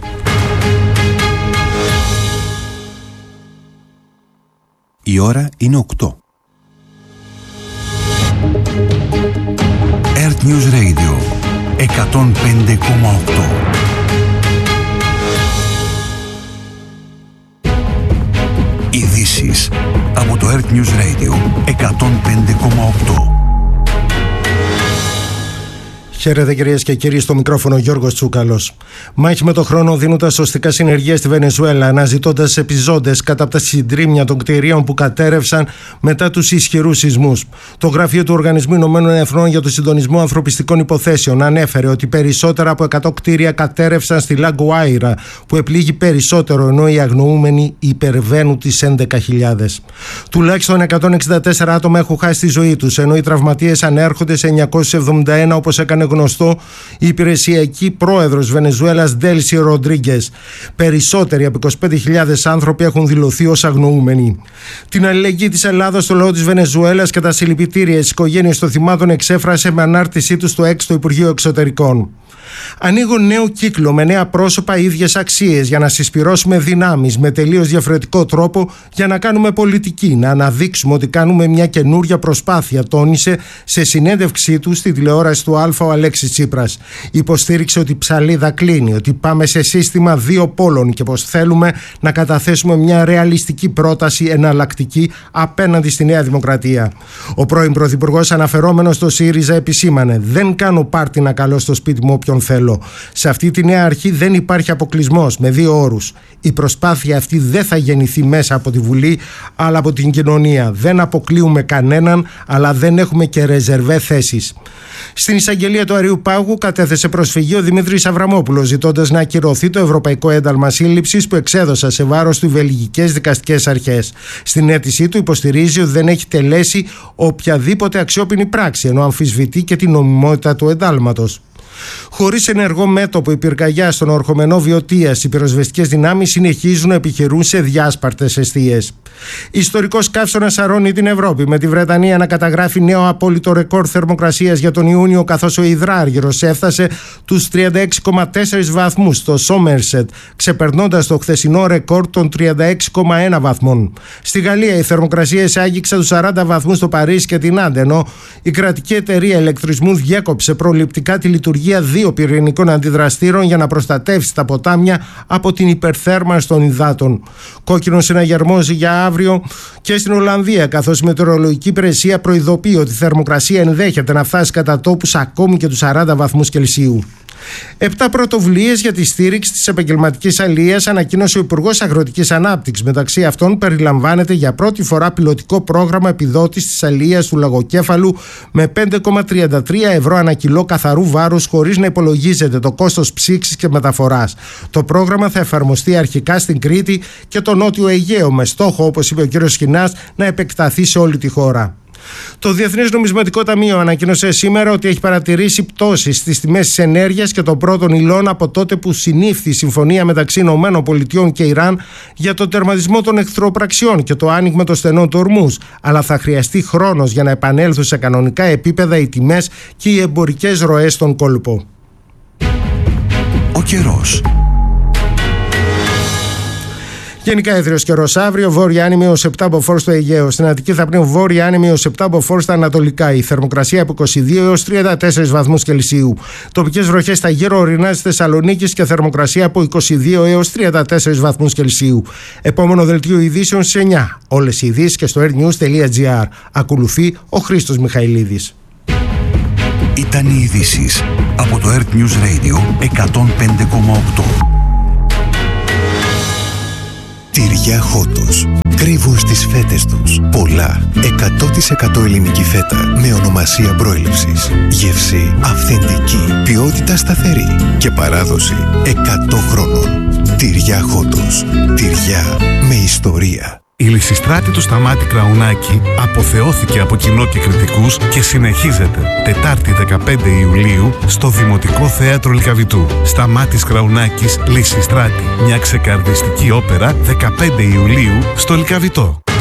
Η ώρα είναι οκτώ. Earth News Radio εκατόν πέντε κόμμα οκτώ. Ειδήσεις από το Earth News Radio εκατόν πέντε κόμμα οκτώ. Χαίρετε κυρίες και κύριοι, στο μικρόφωνο Γιώργος Τσούκαλος. Μάχη με το χρόνο δίνοντας σωστικά συνεργεία στη Βενεζουέλα, αναζητώντας επιζώντες κατά από τα συντρίμμια των κτηρίων που κατέρευσαν μετά τους ισχυρούς σεισμούς. Το Γραφείο του Οργανισμού Ηνωμένων Εθνών για το Συντονισμό Ανθρωπιστικών Υποθέσεων ανέφερε ότι περισσότερα από εκατό κτίρια κατέρευσαν στη Λαγκουάιρα, που επλήγει περισσότερο, ενώ οι αγνοούμενοι υπερβαίνουν τις έντεκα χιλιάδες. Τουλάχιστον εκατόν εξήντα τέσσερα άτομα έχουν χάσει τη ζωή τους, ενώ οι τραυματίες ανέρχονται σε εννιακόσιες εβδομήντα ένα, όπως έκανε γνωστό η υπηρεσιακή πρόεδρος Βενεζουέλας Ντέλσι Ροντρίγκες. Περισσότεροι από είκοσι πέντε χιλιάδες άνθρωποι έχουν δηλωθεί ως αγνοούμενοι. Την αλληλεγγύη της Ελλάδας στο λαό της Βενεζουέλας και τα συλληπιτήρια στις οικογένειες των θυμάτων εξέφρασε με ανάρτησή του στο X το Υπουργείο Εξωτερικών. Ανοίγω νέο κύκλο με νέα πρόσωπα, ίδιες αξίες, για να συσπυρώσουμε δυνάμεις με τελείως διαφορετικό τρόπο για να κάνουμε πολιτική, να αναδείξουμε ότι κάνουμε μια καινούρια προσπάθεια, τόνισε σε συνέντευξή του στη τηλεόραση του Αλφα ο Αλέξης Τσίπρας. Υποστήριξε ότι η ψαλίδα κλείνει, ότι πάμε σε σύστημα δύο πόλων και πως θέλουμε να καταθέσουμε μια ρεαλιστική πρόταση εναλλακτική απέναντι στη Νέα Δημοκρατία. Ο πρώην Πρωθυπουργός, αναφερόμενος στο ΣΥΡΙΖΑ, επισήμανε: «Δεν κάνω πάρτι να καλώ στο σπίτι μου όποιον θέλω. Σε αυτή τη νέα αρχή δεν υπάρχει αποκλεισμός, με δύο όρους. Η προσπάθεια αυτή δεν θα γεννηθεί μέσα από τη Βουλή, αλλά από την κοινωνία. Δεν αποκλείουμε κανέναν, αλλά δεν έχουμε και ρεζερβέ θέσεις». Στην εισαγγελία του Αριού Πάγου κατέθεσε προσφυγή ο Δημήτρης Αβραμόπουλος, ζητώντας να ακυρωθεί το Ευρωπαϊκό Ένταλμα Σύλληψης που εξέδωσαν σε βάρος του οι βελγικές δικαστικές αρχές. Στην αίτησή του υποστηρίζει ότι δεν έχει τελέσει οποιαδήποτε αξιόπινη πράξη, ενώ αμφισβητεί και την νομιμότητα του εντάλματος. Χωρίς ενεργό μέτωπο, η πυρκαγιά στον ορχομενό Βιωτίας, οι πυροσβεστικές δυνάμεις συνεχίζουν να επιχειρούν σε διάσπαρτες εστίες. Ιστορικός καύσωνας σαρώνει την Ευρώπη, με τη Βρετανία να καταγράφει νέο απόλυτο ρεκόρ θερμοκρασίας για τον Ιούνιο, καθώς ο υδράργυρος έφτασε τους τριάντα έξι κόμμα τέσσερα βαθμούς στο Σόμερσετ, ξεπερνώντας το χθεσινό ρεκόρ των τριάντα έξι κόμμα ένα βαθμών. Στη Γαλλία οι θερμοκρασίες άγγιξαν τους σαράντα βαθμούς στο Παρίσι και την Άντε, ενώ η κρατική εταιρεία ηλεκτρισμού διέκοψε προληπτικά τη λειτουργία δύο πυρηνικών αντιδραστήρων για να προστατεύσει τα ποτάμια από την υπερθέρμανση των υδάτων. Κόκκινος συναγερμός για αύριο και στην Ολλανδία, καθώς η μετεωρολογική υπηρεσία προειδοποιεί ότι η θερμοκρασία ενδέχεται να φτάσει κατά τόπους ακόμη και τους σαράντα βαθμούς Κελσίου. Επτά πρωτοβουλίες για τη στήριξη της επαγγελματικής αλίας ανακοίνωσε ο Υπουργός Αγροτικής Ανάπτυξης. Μεταξύ αυτών περιλαμβάνεται για πρώτη φορά πιλωτικό πρόγραμμα επιδότησης της αλίας του λαγοκέφαλου με πέντε κόμμα τριάντα τρία ευρώ ανά κιλό καθαρού βάρους, χωρίς να υπολογίζεται το κόστος ψήξης και μεταφοράς. Το πρόγραμμα θα εφαρμοστεί αρχικά στην Κρήτη και το Νότιο Αιγαίο, με στόχο, όπως είπε ο κ. Σχοινάς, να επεκταθεί σε όλη τη χώρα. Το Διεθνές Νομισματικό Ταμείο ανακοίνωσε σήμερα ότι έχει παρατηρήσει πτώσεις στις τιμές της ενέργειας και των πρώτων υλών από τότε που συνήφθη η συμφωνία μεταξύ ΗΠΑ και Ιράν για τον τερματισμό των εχθροπραξιών και το άνοιγμα των στενών του Ορμούζ. Αλλά θα χρειαστεί χρόνος για να επανέλθουν σε κανονικά επίπεδα οι τιμές και οι εμπορικές ροές στον κόλπο. Ο καιρός. Γενικά έθριος καιρός αύριο, βόρεια άνεμη έως επτά μποφόρ στο Αιγαίο. Στην Αττική θα πνέουν βόρεια άνεμη έως επτά μποφόρ στα ανατολικά. Η θερμοκρασία από είκοσι δύο έως τριάντα τέσσερα βαθμούς Κελσίου. Τοπικές βροχές στα γύρω ορεινά της Θεσσαλονίκης και θερμοκρασία από είκοσι δύο έως τριάντα τέσσερα βαθμούς Κελσίου. Επόμενο δελτίο ειδήσεων στις εννιά. Όλες οι ειδήσεις και στο airnews τελεία gr. Ακολουθεί ο Χρήστος Μιχαηλίδης. Ήταν οι ειδήσεις από το Earth News Radio εκατόν πέντε κόμμα οκτώ. Τυριά Χότος. Κρύβουν στις φέτες τους πολλά. εκατό τοις εκατό ελληνική φέτα με ονομασία προέλευσης. Γεύση αυθεντική. Ποιότητα σταθερή. Και παράδοση εκατό χρόνων. Τυριά Χότος. Τυριά με ιστορία. Η Λυσιστράτη του Σταμάτη Κραουνάκη αποθεώθηκε από κοινό και κριτικούς και συνεχίζεται Τετάρτη δεκαπέντε Ιουλίου στο Δημοτικό Θέατρο Λυκαβητού. Σταμάτης Κραουνάκης, Λυσιστράτη. Μια ξεκαρδιστική όπερα δεκαπέντε Ιουλίου στο Λυκαβητό.